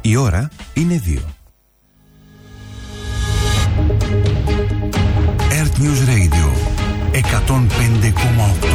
Η ώρα είναι 2. Earth News Radio 105,8.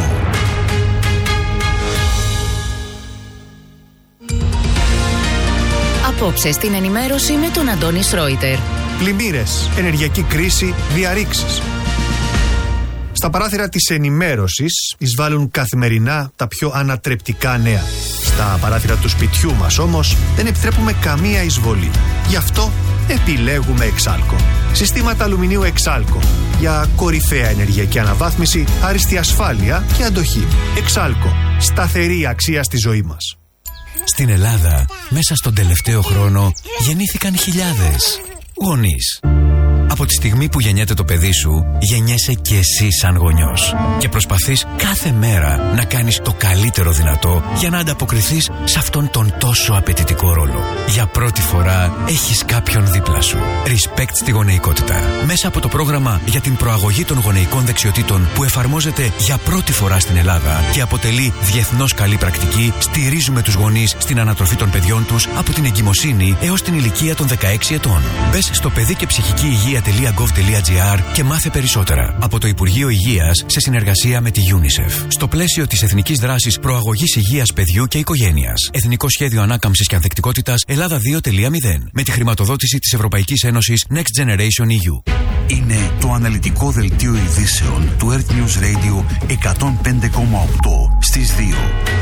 Απόψε στην ενημέρωση με τον Αντώνη Σρόιτερ. Πλημμύρες, ενεργειακή κρίση, διαρρήξεις. Στα παράθυρα της ενημέρωσης εισβάλλουν καθημερινά τα πιο ανατρεπτικά νέα. Στα παράθυρα του σπιτιού μας όμως δεν επιτρέπουμε καμία εισβολή. Γι' αυτό επιλέγουμε Εξάλκο. Συστήματα αλουμινίου Εξάλκο για κορυφαία ενεργειακή αναβάθμιση, άριστη ασφάλεια και αντοχή. Εξάλκο. Σταθερή αξία στη ζωή μας. Στην Ελλάδα, μέσα στον τελευταίο χρόνο, γεννήθηκαν χιλιάδες γονείς. Από τη στιγμή που γεννιέται το παιδί σου, γεννιέσαι και εσύ σαν γονιός. Και προσπαθείς κάθε μέρα να κάνεις το καλύτερο δυνατό για να ανταποκριθείς σε αυτόν τον τόσο απαιτητικό ρόλο. Για πρώτη φορά έχεις κάποιον δίπλα σου. Respect στη γονεϊκότητα. Μέσα από το πρόγραμμα για την προαγωγή των γονεϊκών δεξιοτήτων που εφαρμόζεται για πρώτη φορά στην Ελλάδα και αποτελεί διεθνώς καλή πρακτική, στηρίζουμε τους γονείς στην ανατροφή των παιδιών τους από την εγκυμοσύνη έως την ηλικία των 16 ετών. Μπες στο παιδί και ψυχική υγεία.gov.gr και μάθε περισσότερα από το Υπουργείο Υγείας σε συνεργασία με τη UNICEF. Στο πλαίσιο της Εθνικής Δράσης Προαγωγής Υγείας Παιδιού και Οικογένειας. Εθνικό Σχέδιο Ανάκαμψης και Ανθεκτικότητας Ελλάδα 2.0. Με τη χρηματοδότηση της Ευρωπαϊκής Ένωσης Next Generation EU. Είναι το αναλυτικό δελτίο ειδήσεων του Earth News Radio 105,8 στις 2.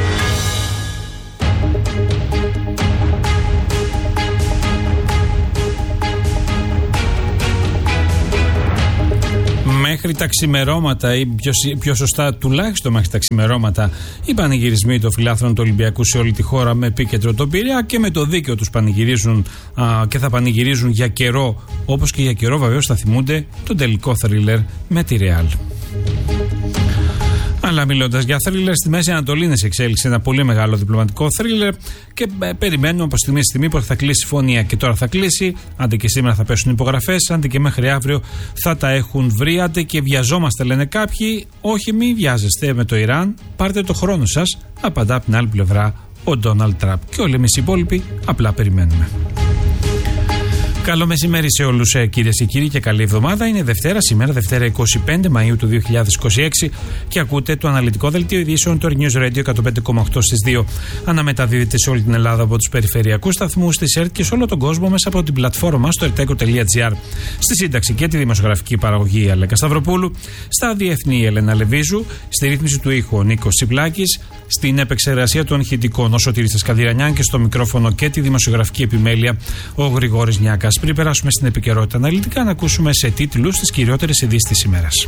Μέχρι τα ξημερώματα, ή πιο σωστά τουλάχιστον μέχρι τα ξημερώματα, οι πανηγυρισμοί των φιλάθλων του Ολυμπιακού σε όλη τη χώρα με επίκεντρο τον Πειραιά και με το δίκαιο τους πανηγυρίζουν και θα πανηγυρίζουν για καιρό, όπως και για καιρό βεβαίως θα θυμούνται τον τελικό θρίλερ με τη Ρεάλ. Αλλά μιλώντας για θρίλερ, στη Μέση Ανατολή είναι σε εξέλιξη ένα πολύ μεγάλο διπλωματικό θρίλερ και περιμένουμε από στιγμή στη στιγμή που θα κλείσει η συμφωνία. Και τώρα θα κλείσει, άντε και σήμερα θα πέσουν υπογραφές, άντε και μέχρι αύριο θα τα έχουν βρει, άντε και βιαζόμαστε λένε κάποιοι. Όχι, μη βιάζεστε με το Ιράν, πάρτε το χρόνο σας, απαντά από την άλλη πλευρά ο Ντόναλντ Τραμπ. Και όλοι εμείς οι υπόλοιποι απλά περιμένουμε. Καλό μεσημέρι σε όλους κυρίες και κύριοι και καλή εβδομάδα. Είναι Δευτέρα, σήμερα Δευτέρα 25 Μαΐου του 2026 και ακούτε το αναλυτικό δελτίο ειδήσεων του News Radio 105,8 στις 2. Αναμεταδίδεται σε όλη την Ελλάδα από τους περιφερειακούς σταθμούς της ΕΡΤ και σε όλο τον κόσμο μέσα από την πλατφόρμα μας στο erteco.gr. Στη σύνταξη και τη δημοσιογραφική παραγωγή η Αλέκα Σταυροπούλου, στα διεθνή η Ελένα Λεβίζου, στη ρύθμιση του ήχου ο Νίκος Τσιπλάκης, στην επεξεργασία των ηχητικών ο Σωτήρης Καδηρανιάν και στο μικρόφωνο και τη δημοσιογραφική επιμέλεια ο Γρηγόρης Νιάκας. Πριν περάσουμε στην επικαιρότητα αναλυτικά, να ακούσουμε σε τίτλους τις κυριότερες ειδήσεις της ημέρας.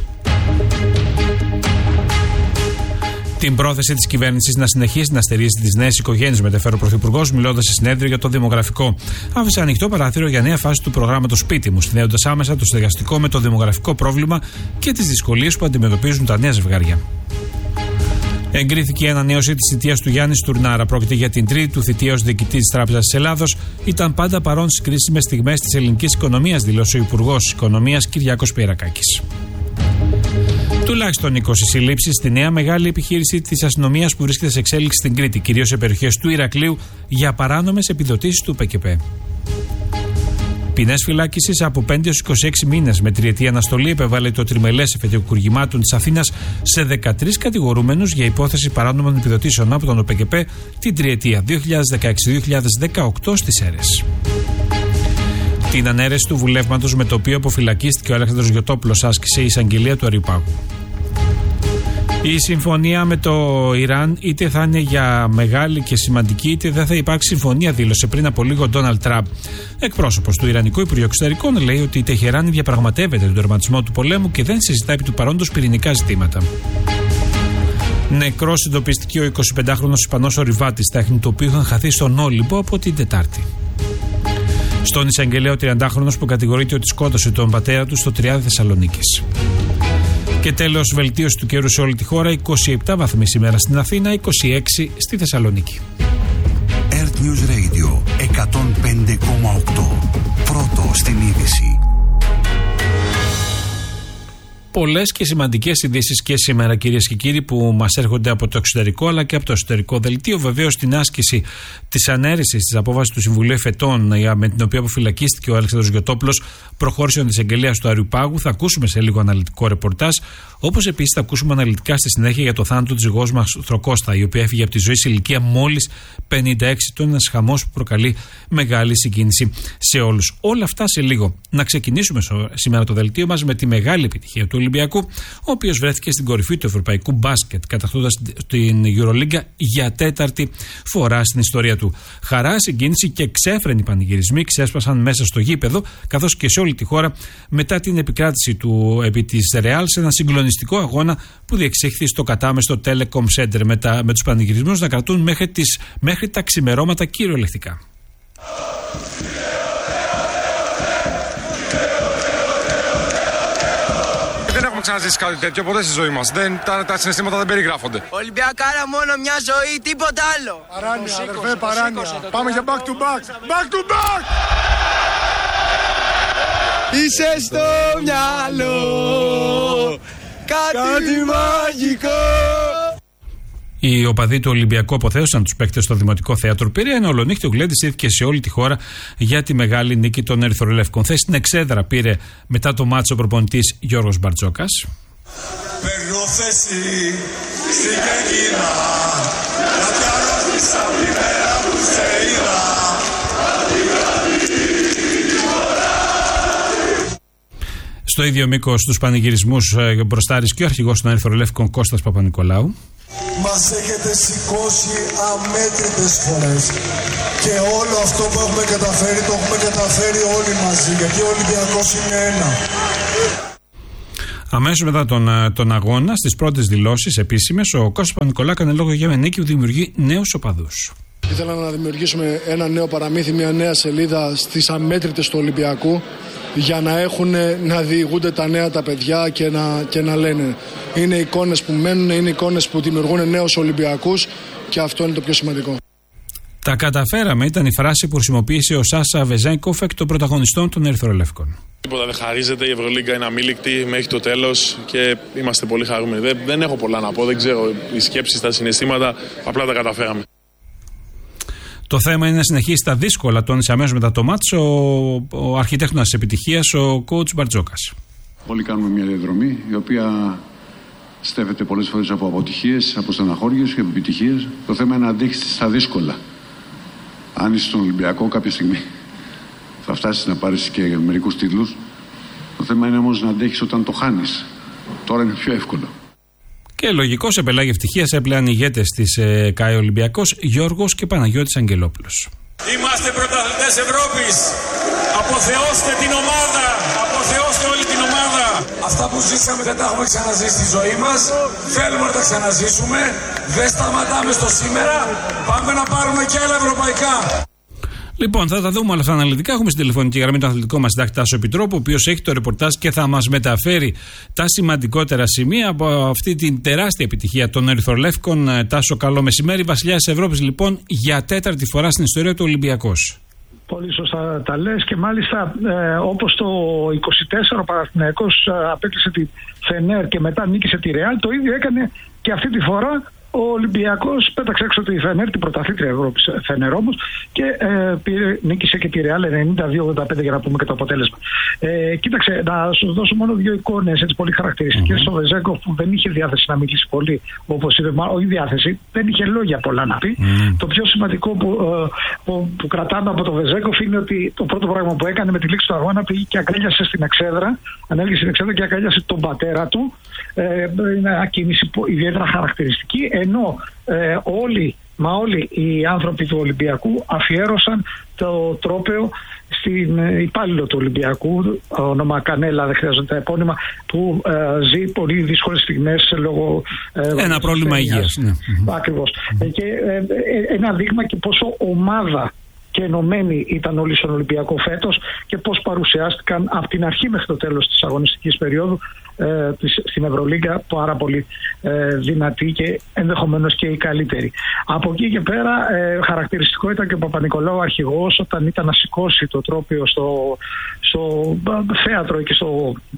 Την πρόθεση της κυβέρνησης να συνεχίσει να στηρίζει τις νέες οικογένειες, μεταφέρει ο Πρωθυπουργός, μιλώντας σε συνέδριο για το δημογραφικό. Άφησε ανοιχτό παράθυρο για νέα φάση του προγράμματος Σπίτι μου, συνδέοντας άμεσα το στεγαστικό με το δημογραφικό πρόβλημα και τις δυσκολίες που αντιμετωπίζουν τα νέα ζευγάρια. Εγκρίθηκε η ανανέωση της θητείας του Γιάννη Στουρνάρα. Πρόκειται για την τρίτη του θητεία ως διοικητή της Τράπεζας της Ελλάδος. Ήταν πάντα παρόν στις κρίσιμες στιγμές της ελληνικής οικονομίας, δήλωσε ο Υπουργός Οικονομίας Κυριάκος Πιερακάκης. Τουλάχιστον 20 συλλήψεις στη νέα μεγάλη επιχείρηση της αστυνομίας που βρίσκεται σε εξέλιξη στην Κρήτη, κυρίως σε περιοχές του Ηρακλείου, για παράνομες επιδοτήσεις του ΠΚΠ. Ποινές φυλάκισης από 5 έως 26 μήνες με τριετή αναστολή επέβαλε το τριμελές εφετείο κουργημάτων της Αθήνας σε 13 κατηγορούμενους για υπόθεση παράνομων επιδοτήσεων από τον ΟΠΚΠ την τριετία 2016-2018 στις Σέρρες. Την ανέρεση του βουλεύματος με το οποίο αποφυλακίστηκε ο Αλέξανδρος Γιωτόπουλος άσκησε η εισαγγελία του Αρυπάγου. Η συμφωνία με το Ιράν είτε θα είναι για μεγάλη και σημαντική, είτε δεν θα υπάρξει συμφωνία, δήλωσε πριν από λίγο ο Ντόναλντ Τραμπ. Εκπρόσωπος του Ιρανικού Υπουργείου Εξωτερικών λέει ότι η Τεχεράνη διαπραγματεύεται τον τερματισμό του πολέμου και δεν συζητά επί του παρόντος πυρηνικά ζητήματα. Νεκρός εντοπίστηκε ο 25χρονος Ισπανός ορειβάτης, τέχνη του οποίου είχαν χαθεί στον Όλυμπο από την Τετάρτη. Στον εισαγγελέα ο 30χρονος που κατηγορείται ότι σκότωσε τον πατέρα του στο Τριάδι Θεσσαλονίκης. Και τέλος, βελτίωση του καιρού σε όλη τη χώρα, 27 βαθμοί σήμερα στην Αθήνα, 26 στη Θεσσαλονίκη. Earth News Radio 105,8. Πρώτο στην είδηση. Πολλές και σημαντικές ειδήσεις και σήμερα, κυρίες και κύριοι, που μας έρχονται από το εξωτερικό αλλά και από το εσωτερικό δελτίο. Βεβαίως, την άσκηση της ανέρησης της απόφασης του Συμβουλίου Εφετών, με την οποία αποφυλακίστηκε ο Αλέξανδρος Γιωτόπουλος, προχώρησε ο εισαγγελέας του Αριουπάγου. Θα ακούσουμε σε λίγο αναλυτικό ρεπορτάζ. Όπως επίσης θα ακούσουμε αναλυτικά στη συνέχεια για το θάνατο της γιος μας Θροκώστα, η οποία έφυγε από τη ζωή σε ηλικία μόλις 56 ετών. Ένας χαμός που προκαλεί μεγάλη συγκίνηση σε όλους. Όλα αυτά σε λίγο. Να ξεκινήσουμε σήμερα το δελτίο μας με τη μεγάλη επιτυχία του Ολυμπιακού, ο οποίος βρέθηκε στην κορυφή του ευρωπαϊκού μπάσκετ, κατακτώντας την Euroliga για τέταρτη φορά στην ιστορία του. Χαρά, συγκίνηση και ξέφρενοι πανηγυρισμοί ξέσπασαν μέσα στο γήπεδο, καθώς και σε όλη τη χώρα, μετά την επικράτηση του επί της Real σε ένα συγκλονιστικό αγώνα που διεξήχθη στο κατάμεστο Telecom Center, με τους πανηγυρισμούς να κρατούν μέχρι τα ξημερώματα κυριολεκτικά. Δεν έχουμε ξαναζήσει κάτι τέτοιο ποτέ στη ζωή μας. Τα συναισθήματα δεν περιγράφονται. Ολυμπιακάρα μόνο μια ζωή, τίποτα άλλο. Παράνοια, αδερφέ, παράνοια. Πάμε για back to back. Back to back! Είσαι στο μυαλό κάτι μαγικό. Οι οπαδοί του Ολυμπιακού αποθέωσαν τους παίκτες στο Δημοτικό Θέατρο Πειραιά, ενώ ολονύχτη ο Γκλέντης ήρθε σε όλη τη χώρα για τη μεγάλη νίκη των Ερυθρολεύκων. Θέση στην εξέδρα πήρε μετά το μάτσο ο προπονητής Γιώργος Μπαρτζόκας. Παίρνω θέση στην Κεκκίνα, γιατί αρρώστησα από τη μέρα που σε είδα. Στο ίδιο μήκος τους πανηγυρισμούς μπροστάρης και ο αρχηγός των Ερυθρολεύκων Κώστας Παπα-Νικολάου. Μας έχετε σηκώσει αμέτρητες φορές και όλο αυτό που έχουμε καταφέρει το έχουμε καταφέρει όλοι μαζί, γιατί ο Ολυμπιακός είναι ένα. Αμέσως μετά τον αγώνα, στις πρώτες δηλώσεις επίσημες, ο Κώστας Παπα-Νικολάου έκανε λόγο για μια νίκη που δημιουργεί νέους οπαδούς. Ήθελα να δημιουργήσουμε ένα νέο παραμύθι, μια νέα σελίδα στις αμέτρητες του Ολυμπιακού, για να διηγούνται τα νέα τα παιδιά και να λένε. Είναι εικόνες που μένουν, είναι εικόνες που δημιουργούν νέους Ολυμπιακούς και αυτό είναι το πιο σημαντικό. Τα καταφέραμε ήταν η φράση που χρησιμοποίησε ο Σάσα Βεζένκοφ εκ των πρωταγωνιστών των Ερυθρολεύκων. Τίποτα δεν χαρίζεται, η Ευρωλίγκα είναι αμήλικτη μέχρι το τέλος και είμαστε πολύ χαρούμενοι. Δεν έχω πολλά να πω, δεν ξέρω, οι σκέψεις, τα συναισθήματα, απλά τα καταφέραμε. Το θέμα είναι να συνεχίσει τα δύσκολα, τόνισε αμέσως μετά το μάτς ο αρχιτέκτονας της επιτυχίας, ο coach Μπαρτζόκας. Όλοι κάνουμε μια διαδρομή η οποία στέφεται πολλές φορές από αποτυχίες, από στεναχώριες και από επιτυχίες. Το θέμα είναι να αντέξεις στα δύσκολα. Αν είσαι στον Ολυμπιακό, κάποια στιγμή θα φτάσεις να πάρεις και μερικούς τίτλους. Το θέμα είναι όμως να αντέχεις όταν το χάνεις. Τώρα είναι πιο εύκολο. Και λογικό σε πελάγη ευτυχίας έπλεαν ηγέτες της ΚΑΕ Ολυμπιακός Γιώργος και Παναγιώτης Αγγελόπουλος. Είμαστε πρωταθλητές Ευρώπης. Αποθεώστε την ομάδα. Αποθεώστε όλη την ομάδα. Αυτά που ζήσαμε δεν τα έχουμε ξαναζήσει στη ζωή μας. Θέλουμε να τα ξαναζήσουμε. Δεν σταματάμε στο σήμερα. Πάμε να πάρουμε και άλλα ευρωπαϊκά. Λοιπόν, θα τα δούμε όλα αυτά αναλυτικά. Έχουμε στην τηλεφωνική γραμμή τον αθλητικό μας συντάκτη Τάσο Επιτρόπου, ο οποίος έχει το ρεπορτάζ και θα μας μεταφέρει τα σημαντικότερα σημεία από αυτή την τεράστια επιτυχία των Ερυθρολεύκων. Τάσο, καλό μεσημέρι. Βασιλιάς της Ευρώπης, λοιπόν, για τέταρτη φορά στην ιστορία του Ολυμπιακός. Πολύ σωστά τα λες και μάλιστα όπως το 24 ο Παναθηναϊκός απέκλεισε τη Φενέρ και μετά νίκησε τη Ρεάλ, το ίδιο έκανε και αυτή τη φορά ο Ολυμπιακός. Πέταξε έξω τη Φενέρ, την πρωταθλήτρια Ευρώπης Φενέρ όμως, και νίκησε και τη Ρεάλ 92-85 για να πούμε και το αποτέλεσμα. Κοίταξε, να σου δώσω μόνο δύο εικόνες έτσι πολύ χαρακτηριστικές. Ο Βεζέγκοφ που δεν είχε διάθεση να μιλήσει πολύ, όπως είπε, όχι διάθεση, δεν είχε λόγια πολλά να πει. Το πιο σημαντικό που κρατάμε από το Βεζέγκοφ είναι ότι το πρώτο πράγμα που έκανε με τη λήξη του αγώνα πήγε και αγκάλιασε στην εξέδρα, ανέλγησε στην εξέδρα και αγκάλιασε τον πατέρα του. Είναι μια κίνηση ιδιαίτερα χαρακτηριστική, ενώ όλοι οι άνθρωποι του Ολυμπιακού αφιέρωσαν το τρόπαιο στην υπάλληλο του Ολυμπιακού, όνομα Κανέλα, δεν χρειάζεται τα επώνυμα, που ζει πολύ δύσκολες στιγμές λόγω ένα πρόβλημα υγείας. Ναι. Ακριβώς. Και ένα δείγμα και πόσο ομάδα και ενωμένοι ήταν όλοι στον Ολυμπιακό φέτος και πώς παρουσιάστηκαν από την αρχή μέχρι το τέλος της αγωνιστικής περίοδου στην Ευρωλίγκα, πάρα πολύ δυνατή και ενδεχομένως και η καλύτερη. Από εκεί και πέρα χαρακτηριστικό ήταν και ο Παπα-Νικολάου αρχηγός όταν ήταν να σηκώσει το τρόπαιο στο θέατρο και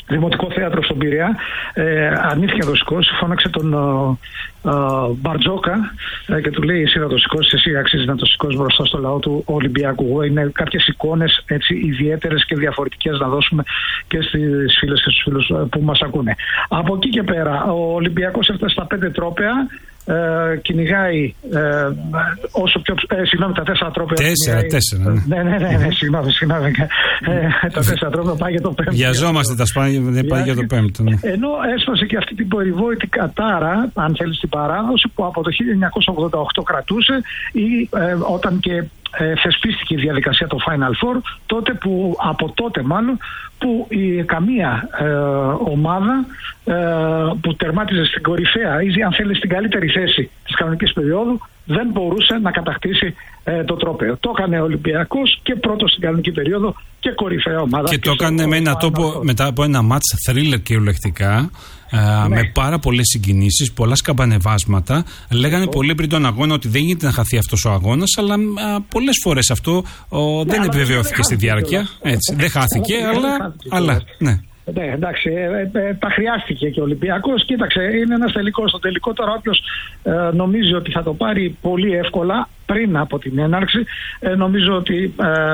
Δημοτικό Θέατρο στον Πειραιά. Αρνήθηκε να το σηκώσει, φώναξε τον Μπαρτζόκα και του λέει: εσύ να το σηκώσεις, εσύ αξίζει να το σηκώσεις μπροστά στο λαό του Ολυμπιακού. Είναι κάποιες εικόνες ιδιαίτερες και διαφορετικές να δώσουμε και στις φίλες και στους φίλους που μας ακούνε. Από εκεί και πέρα, ο Ολυμπιακός έφτασε στα 5 τρόπαια. Κυνηγάει όσο πιο. Συγγνώμη, τα 4 τρόπαια. 4. Ναι, συγγνώμη. Τα 4 τρόπαια πάει για το 5. Βιαζόμαστε τα σπάνια, δεν πάει για το 5. Ναι. Ενώ έσπασε και αυτή την περιβόητη κατάρα, αν θέλει, στην παράδοση που από το 1988 κρατούσε ή όταν και θεσπίστηκε η διαδικασία το Final Four, από τότε μάλλον που καμία ομάδα που τερμάτιζε στην κορυφαία ή αν θέλει στην καλύτερη θέση της κανονικής περίοδου δεν μπορούσε να κατακτήσει το τρόπαιο. Το έκανε ο Ολυμπιακός και πρώτος στην κανονική περίοδο και κορυφαία ομάδα. Και το έκανε με ένα τόπο μετά από ένα μάτς θρίλερ κυριολεκτικά. Με πάρα πολλές συγκινήσεις, πολλά σκαμπανεβάσματα. Λέγανε πολύ πριν τον αγώνα ότι δεν γίνεται να χαθεί αυτός ο αγώνας, αλλά πολλές φορές αυτό δεν επιβεβαιώθηκε στη διάρκεια. Έτσι. Δεν χάθηκε, αλλά ναι. Ναι, εντάξει, τα χρειάστηκε και ο Ολυμπιακός. Κοίταξε, είναι ένας τελικός. Στο τελικό τώρα όποιος νομίζει ότι θα το πάρει πολύ εύκολα πριν από την έναρξη, νομίζω ότι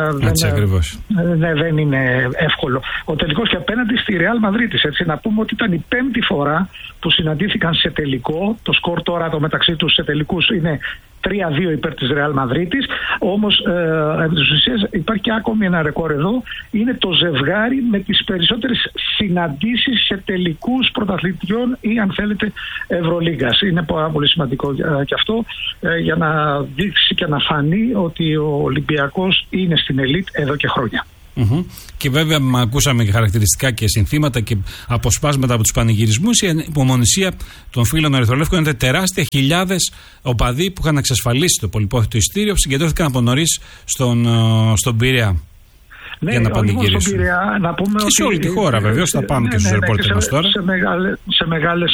δεν είναι εύκολο. Ο τελικός και απέναντι στη Real Madrid, έτσι, να πούμε ότι ήταν η 5η φορά που συναντήθηκαν σε τελικό. Το σκορ τώρα το μεταξύ τους σε τελικούς είναι 3-2 υπέρ της Real Madrid. Όμως, επί της ουσίας, υπάρχει και ακόμη ένα ρεκόρ εδώ. Είναι το ζευγάρι με τις περισσότερες συναντήσεις σε τελικούς πρωταθλητριών ή, αν θέλετε, Ευρωλίγκας. Είναι πάρα πολύ σημαντικό και αυτό για να δείξει και να φανεί ότι ο Ολυμπιακός είναι στην ελίτ εδώ και χρόνια. Και βέβαια ακούσαμε και χαρακτηριστικά και συνθήματα και αποσπάσματα από τους πανηγυρισμούς. Η υπομονησία των φίλων Ερυθρολεύκων είναι τεράστια. Χιλιάδες οπαδοί που είχαν εξασφαλίσει το πολυπόθητο ειστήριο συγκεντρώθηκαν από νωρίς στον Πειραιά. Ναι, για να πανηγυρίσουν. Και σε όλη τη χώρα, βεβαίως, θα πάμε και στους ρεπόρτερ μας τώρα. Σε μεγάλες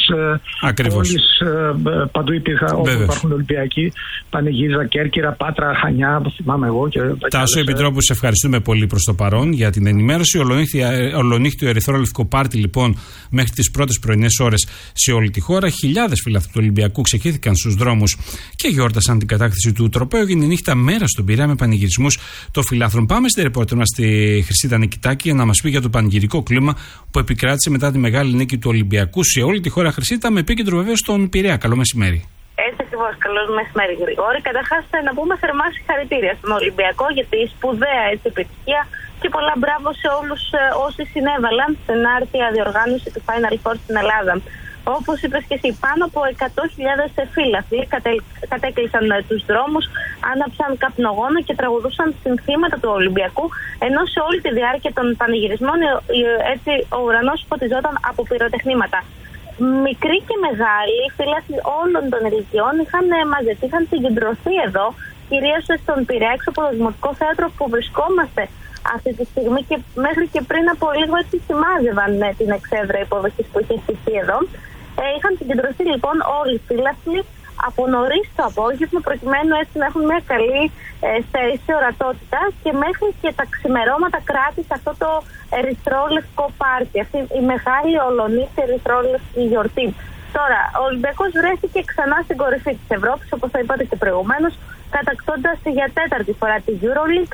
πόλεις παντού όπου υπάρχουν Ολυμπιακοί, πανηγύριζα, Κέρκυρα, Πάτρα, Χανιά, που θυμάμαι εγώ. Τάσο Επιτρόπου, σε ευχαριστούμε πολύ προς το παρόν για την ενημέρωση. Ολονύχτιο ερυθρόλευκο πάρτι, λοιπόν, μέχρι τις πρώτες πρωινές ώρες σε όλη τη χώρα. Χιλιάδες φιλάθλοι του Ολυμπιακού ξεχύθηκαν στους δρόμους και γιόρτασαν την κατάκτηση του τροπαίου. Έγινε νύχτα μέρα στον Πειραιά με πανηγυρισμούς των φιλάθλων. Πάμε στη ρεπόρτερ μας, στη Χρυσίτα Νικητάκη, για να μας πει για το πανηγυρικό κλίμα που επικράτησε μετά τη μεγάλη νίκη του Ολυμπιακού σε όλη τη χώρα. Χρυσίτα, με επίκεντρο βεβαίως στον Πειραιά. Καλό μεσημέρι. Έτσι ακριβώς. Καλό μεσημέρι, Γρηγόρη. Καταρχάς, να πούμε θερμά συγχαρητήρια στον Ολυμπιακό για τη σπουδαία επιτυχία και πολλά μπράβο σε όλους όσοι συνέβαλαν στην άρτια διοργάνωση του Final Four στην Ελλάδα. Όπως είπες και εσύ, πάνω από 100.000 φίλαθλοι κατέκλυσαν τους δρόμους, άναψαν καπνογόνο και τραγουδούσαν συνθήματα του Ολυμπιακού, ενώ σε όλη τη διάρκεια των πανηγυρισμών έτσι ο ουρανός φωτιζόταν από πυροτεχνήματα. Μικροί και μεγάλοι φίλαθλοι όλων των ηλικιών είχαν μαζευτεί, είχαν συγκεντρωθεί εδώ, κυρίως στον Πειραιά, έξω από το Δημοτικό Θέατρο που βρισκόμαστε αυτή τη στιγμή, και μέχρι και πριν από λίγο έτσι σημάζευαν την εξέδρα υποδοχής που είχε στηθεί εδώ. Είχαν συγκεντρωθεί λοιπόν όλοι οι φίλαθλοι από νωρίς το απόγευμα, προκειμένου έτσι να έχουν μια καλή θέση ορατότητα, και μέχρι και τα ξημερώματα κράτησε αυτό το ερυθρόλευκο πάρτι, αυτή η μεγάλη ολονύχτια ερυθρόλευκη γιορτή. Τώρα, ο Ολυμπιακός βρέθηκε ξανά στην κορυφή της Ευρώπης, όπως θα είπατε και προηγουμένως, κατακτώντας για 4η φορά τη EuroLeague.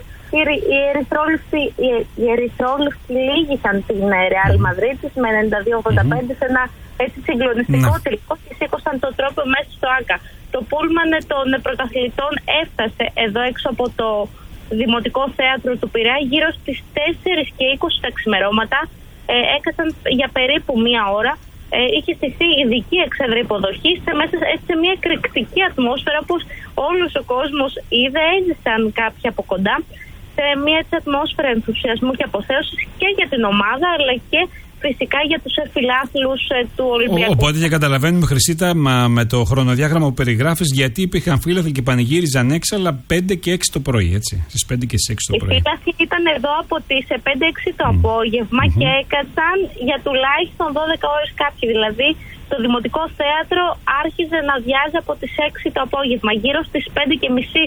Οι ερυθρόλευκοι λύγησαν την Real Madrid με 92-85 σε ένα έτσι συγκλονιστικό τελικό και σήκωσαν το τρόπο μέσα στο ΆΚΑ. Το πούλμαν των πρωταθλητών έφτασε εδώ έξω από το Δημοτικό Θέατρο του Πειραιά γύρω στις 4:20 τα ξημερώματα. Έκασαν για περίπου μία ώρα. Είχε στηθεί ειδική εξέδρα υποδοχής μέσα σε μια εκρηκτική ατμόσφαιρα, όπως όλος ο κόσμος είδε, έζησαν κάποιοι από κοντά, σε μια έτσι ατμόσφαιρα ενθουσιασμού και αποθέωσης και για την ομάδα, αλλά και φυσικά για τους φιλάθλους του Ολυμπιακού. Οπότε και καταλαβαίνουμε, Χρυσίτα, με το χρονοδιάγραμμα που περιγράφεις, γιατί υπήρχαν φίλαθλοι και πανηγύριζαν έξω, αλλά 5 και 6 το πρωί, έτσι. Στις 5 και στις 6 το πρωί. Οι φίλαθλοι ήταν εδώ από τις 5-6 το απόγευμα και έκατσαν για τουλάχιστον 12 ώρες κάποιοι. Δηλαδή, το Δημοτικό Θέατρο άρχιζε να διάζει από τις 6 το απόγευμα. Γύρω στις 5:30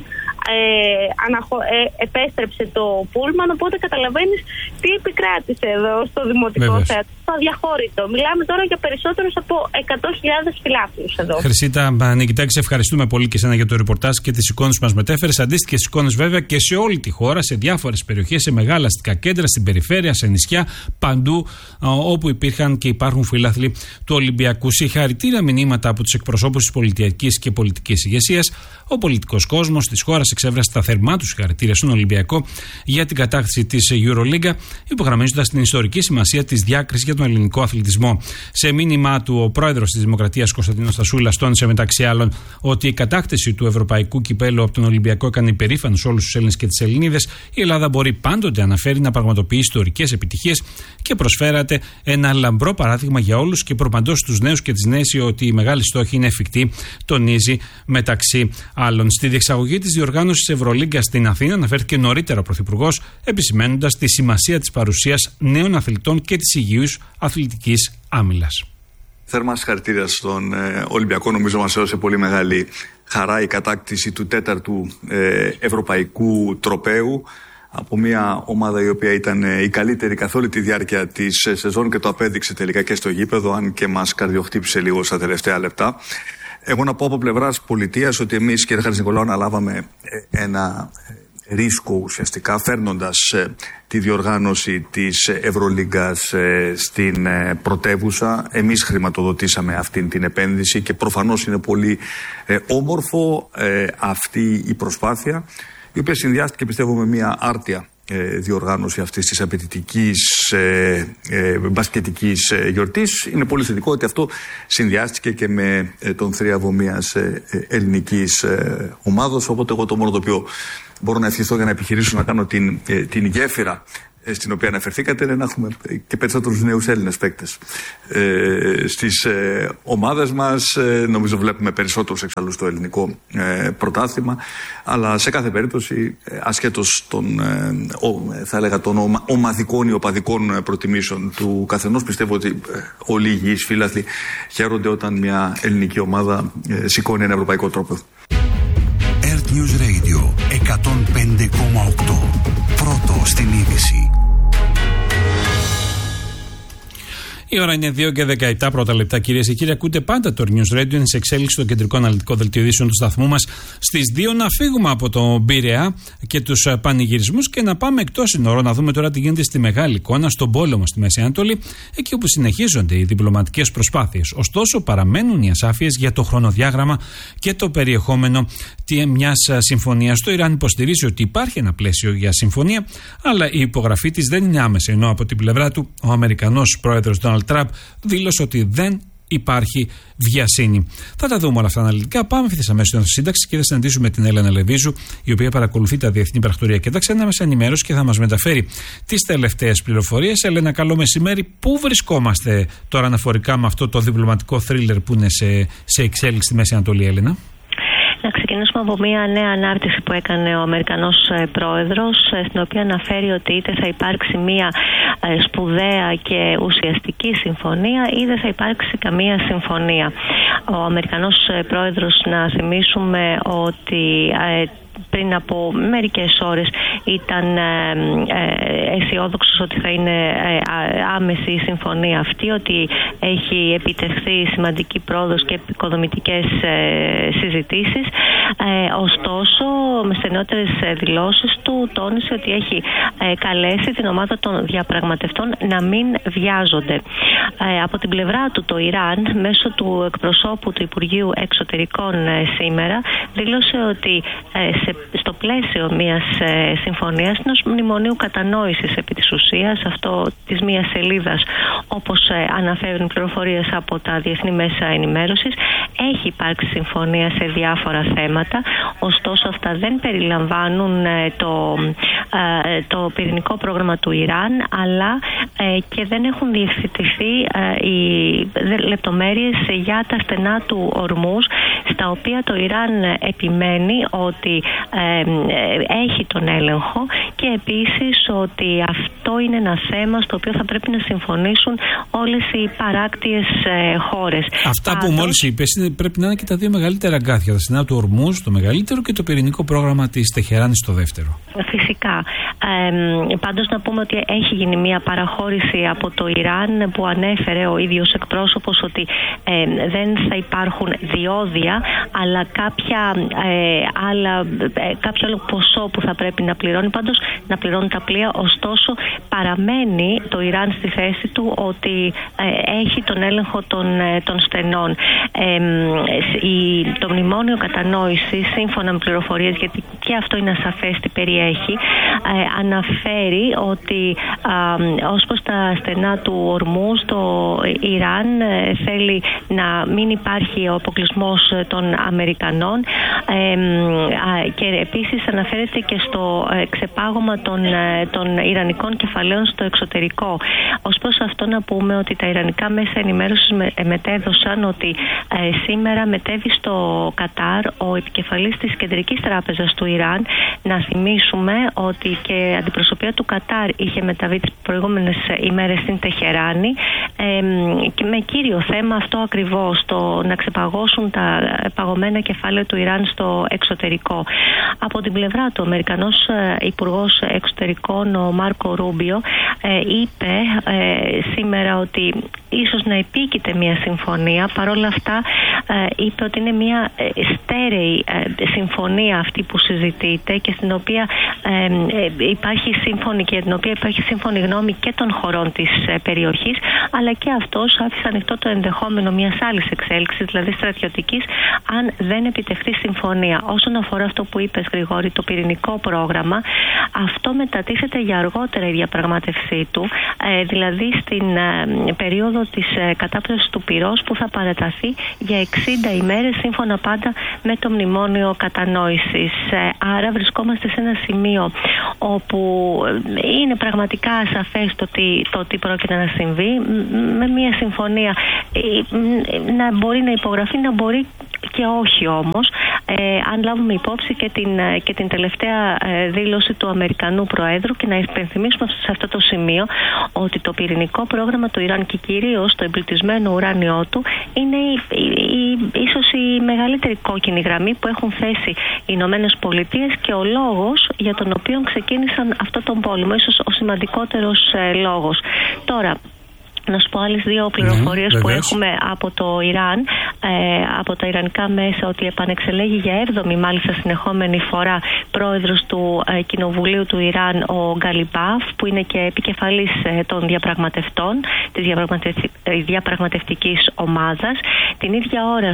επέστρεψε το πούλμαν, οπότε καταλαβαίνεις τι επικράτησε εδώ στο Δημοτικό Θέατρο, στο αδιαχώρητο. Μιλάμε τώρα για περισσότερους από 100.000 φιλάθλους εδώ. Χρυσίτα Νικητάκη, σε ευχαριστούμε πολύ και εσένα για το ρεπορτάζ και τις εικόνες που μας μετέφερες. Αντίστοιχες εικόνες βέβαια και σε όλη τη χώρα, σε διάφορες περιοχές, σε μεγάλα αστικά κέντρα, στην περιφέρεια, σε νησιά, παντού όπου υπήρχαν και υπάρχουν φιλάθλοι του Ολυμπιακού. Συγχαρητήρια μηνύματα από τους εκπροσώπους της πολιτικής και πολιτικής ηγεσίας. Ο πολιτικός κόσμος της χώρας εξέφρασε τα θερμά του συγχαρητήρια στον Ολυμπιακό για την κατάκτηση της EuroLeague, υπογραμμίζοντας την ιστορική σημασία της διάκρισης για τον ελληνικό αθλητισμό. Σε μήνυμά του, ο πρόεδρος της Δημοκρατίας Κωνσταντίνος Στασούλας τόνισε μεταξύ άλλων ότι η κατάκτηση του ευρωπαϊκού κυπέλου από τον Ολυμπιακό έκανε υπερήφανους όλους τους Έλληνες και τις Ελληνίδες. Η Ελλάδα μπορεί πάντοτε, αναφέρει, να πραγματοποιεί ιστορικές επιτυχίες και προσφέρατε ένα λαμπρό παράδειγμα για όλους και προπαντός στους νέους και τις νέες ότι οι μεγάλοι στόχοι είναι εφικτοί, τονίζει μεταξύ άλλων. Στη διεξαγωγή της διοργάνωσης Ευρωλίγκα στην Αθήνα αναφέρθηκε νωρίτερα ο Πρωθυπουργός, επισημαίνοντας τη σημασία της παρουσίας νέων αθλητών και της υγιούς αθλητικής άμυλας. Θερμά συγχαρητήρια στον Ολυμπιακό. Νομίζω μας έδωσε πολύ μεγάλη χαρά η κατάκτηση του 4ου ευρωπαϊκού τροπαίου από μια ομάδα η οποία ήταν η καλύτερη καθ' όλη τη διάρκεια της σεζόν και το απέδειξε τελικά και στο γήπεδο, αν και μας καρδιοχτύπησε λίγο στα τελευταία λεπτά. Εγώ να πω από πλευράς πολιτείας ότι εμείς, κύριε Χατζηνικολάου, αναλάβαμε ένα ρίσκο ουσιαστικά, φέρνοντας τη διοργάνωση της Ευρωλίγκας στην πρωτεύουσα. Εμείς χρηματοδοτήσαμε αυτή την επένδυση και προφανώς είναι πολύ όμορφο αυτή η προσπάθεια, η οποία συνδυάστηκε, πιστεύω, με μια άρτια διοργάνωση αυτής της απαιτητικής μπασκετικής γιορτής. Είναι πολύ θετικό ότι αυτό συνδυάστηκε και με τον θρίαβο μιας ελληνικής ομάδος, οπότε εγώ το μόνο το οποίο μπορώ να ευχηθώ για να επιχειρήσω να κάνω την γέφυρα στην οποία αναφερθήκατε είναι να έχουμε και περισσότερους νέους Έλληνες παίκτες στις ομάδες μας. Νομίζω βλέπουμε περισσότερους εξάλλου στο ελληνικό πρωτάθλημα, αλλά σε κάθε περίπτωση ασχέτως των θα έλεγα των ομαδικών ή οπαδικών προτιμήσεων του καθενός, πιστεύω ότι όλοι οι υγιείς φίλαθλοι χαίρονται όταν μια ελληνική ομάδα σηκώνει ένα ευρωπαϊκό τρόπο. Earth News Radio 105,8. Πρώτο στην είδηση. Η ώρα είναι 2 και 17 πρώτα λεπτά, κυρίες και κύριοι. Ακούτε πάντα το News Radio. Είναι σε εξέλιξη το κεντρικό αναλυτικό δελτίο ειδήσεων του σταθμού μας. Στις 2 να φύγουμε από τον Πειραιά και τους πανηγυρισμούς και να πάμε εκτός σύνορων, να δούμε τώρα τι γίνεται στη μεγάλη εικόνα, στον πόλεμο στη Μέση Ανατολή, εκεί όπου συνεχίζονται οι διπλωματικές προσπάθειες. Ωστόσο, παραμένουν οι ασάφειες για το χρονοδιάγραμμα και το περιεχόμενο μιας συμφωνίας. Το Ιράν υποστηρίζει ότι υπάρχει ένα πλαίσιο για συμφωνία, αλλά η υπογραφή της δεν είναι άμεση. Ενώ από την πλευρά του, ο Αμερικανός πρόεδρος Ντόναλντ Τραμπ δήλωσε ότι δεν υπάρχει βιασύνη. Θα τα δούμε όλα αυτά αναλυτικά. Πάμε ευθύς αμέσως στην σύνταξη και θα συναντήσουμε την Έλενα Λεβίζου, η οποία παρακολουθεί τα διεθνή πρακτορία και τα ξένα μέσα ενημέρωση και θα μας μεταφέρει τις τελευταίες πληροφορίες. Έλενα, καλό μεσημέρι. Πού βρισκόμαστε τώρα αναφορικά με αυτό το διπλωματικό θρίλερ που είναι σε εξέλιξη στη Μέση Ανατολή, Έλενα? Να ξεκινήσουμε από μια νέα ανάρτηση που έκανε ο Αμερικανός πρόεδρος, στην οποία αναφέρει ότι είτε θα υπάρξει μια σπουδαία και ουσιαστική συμφωνία ή δεν θα υπάρξει καμία συμφωνία. Ο Αμερικανός πρόεδρος, να θυμίσουμε ότι πριν από μερικές ώρες ήταν αισιόδοξος ότι θα είναι άμεση η συμφωνία αυτή, ότι έχει επιτευχθεί σημαντική πρόοδος και επικοδομητικές συζητήσεις. Ωστόσο, με στενότερες δηλώσεις του τόνισε ότι έχει καλέσει την ομάδα των διαπραγματευτών να μην βιάζονται. Από την πλευρά του, το Ιράν, μέσω του εκπροσώπου του Υπουργείου Εξωτερικών σήμερα, δήλωσε ότι στο πλαίσιο μιας συμφωνίας, ενός μνημονίου κατανόησης επί της ουσίας, αυτό της μιας σελίδας, όπως αναφέρουν πληροφορίες από τα διεθνή μέσα ενημέρωσης, έχει υπάρξει συμφωνία σε διάφορα θέματα, ωστόσο αυτά δεν περιλαμβάνουν το πυρηνικό πρόγραμμα του Ιράν, αλλά και δεν έχουν διευθετηθεί οι λεπτομέρειες για τα στενά του Ορμούζ τα οποία το Ιράν επιμένει ότι έχει τον έλεγχο και επίσης ότι αυτό είναι ένα θέμα στο οποίο θα πρέπει να συμφωνήσουν όλες οι παράκτιες χώρες. Αυτά που μόλις είπες πρέπει να είναι και τα δύο μεγαλύτερα αγκάθια. Τα στενά του Ορμούζ, το μεγαλύτερο, και το πυρηνικό πρόγραμμα της Τεχεράνης, το δεύτερο. Φυσικά. Πάντως να πούμε ότι έχει γίνει μια παραχώρηση από το Ιράν που ανέφερε ο ίδιος εκπρόσωπος ότι δεν θα υπάρχουν διόδια, αλλά κάποιο άλλο ποσό που θα πρέπει να πληρώνει. Πάντως να πληρώνουν τα πλοία, ωστόσο παραμένει το Ιράν στη θέση του ότι έχει τον έλεγχο των στενών. Το μνημόνιο κατανόησης, σύμφωνα με πληροφορίες, γιατί και αυτό είναι ασαφές τι περιέχει, αναφέρει ότι ως προς τα στενά του Ορμούζ το Ιράν θέλει να μην υπάρχει ο αποκλεισμός των Αμερικανών και επίσης αναφέρεται και στο ξεπάγωμα των ιρανικών κεφαλαίων στο εξωτερικό. Ως προς αυτό να πούμε ότι τα ιρανικά μέσα ενημέρωσης μετέδωσαν ότι σήμερα μετέβη στο Κατάρ ο επικεφαλής της Κεντρικής Τράπεζας του Ιράν. Να θυμίσουμε ότι και αντιπροσωπεία του Κατάρ είχε μεταβεί τις προηγούμενες ημέρες στην Τεχεράνη και με κύριο θέμα αυτό ακριβώς, το να ξεπαγώσουν τα παγωμένα κεφάλαια του Ιράν στο εξωτερικό. Από την πλευρά του, ο Αμερικανός Υπουργός Εξωτερικών, ο Μάρκο Ρούμπιο, είπε σήμερα ότι ίσως να επίκειται μια συμφωνία. Παρ' όλα αυτά είπε ότι είναι μια στέρεη συμφωνία αυτή που συζητείται και στην οποία υπάρχει σύμφωνη και την οποία υπάρχει σύμφωνη γνώμη και των χωρών της περιοχής, αλλά και αυτός άφησε ανοιχτό το ενδεχόμενο μιας άλλης εξέλιξης, δηλαδή στρατιωτικής, αν δεν επιτευχθεί συμφωνία. Όσον αφορά αυτό που είπες, Γρηγόρη, το πυρηνικό πρόγραμμα, αυτό μετατίθεται για αργότερα η διαπραγμάτευσή του, δηλαδή στην περίοδο της κατάπτωσης του πυρός που θα παραταθεί για 60 ημέρες σύμφωνα πάντα με το μνημόνιο κατανόησης. Άρα βρισκόμαστε σε ένα σημείο όπου είναι πραγματικά ασαφές το τι πρόκειται να συμβεί, με μια συμφωνία να μπορεί να υπογραφεί, να μπορεί και όχι όμως, αν λάβουμε υπόψη και την τελευταία δήλωση του Αμερικανού Προέδρου, και να υπενθυμίσουμε σε αυτό το σημείο ότι το πυρηνικό πρόγραμμα του Ιράν και κυρίως το εμπλουτισμένο ουράνιό του είναι ίσως η μεγαλύτερη κόκκινη γραμμή που έχουν θέσει οι Ηνωμένες Πολιτείες και ο λόγος για τον οποίο ξεκίνησαν αυτό τον πόλεμο, ίσως ο σημαντικότερος λόγος. Τώρα, να σου πω άλλες δύο πληροφορίες που έχουμε από το Ιράν, από τα ιρανικά μέσα, ότι επανεξελέγει για 7η μάλιστα συνεχόμενη φορά πρόεδρος του Κοινοβουλίου του Ιράν, ο Γκαλιμπάφ, που είναι και επικεφαλής των διαπραγματευτών της διαπραγματευτικής ομάδας. Την ίδια ώρα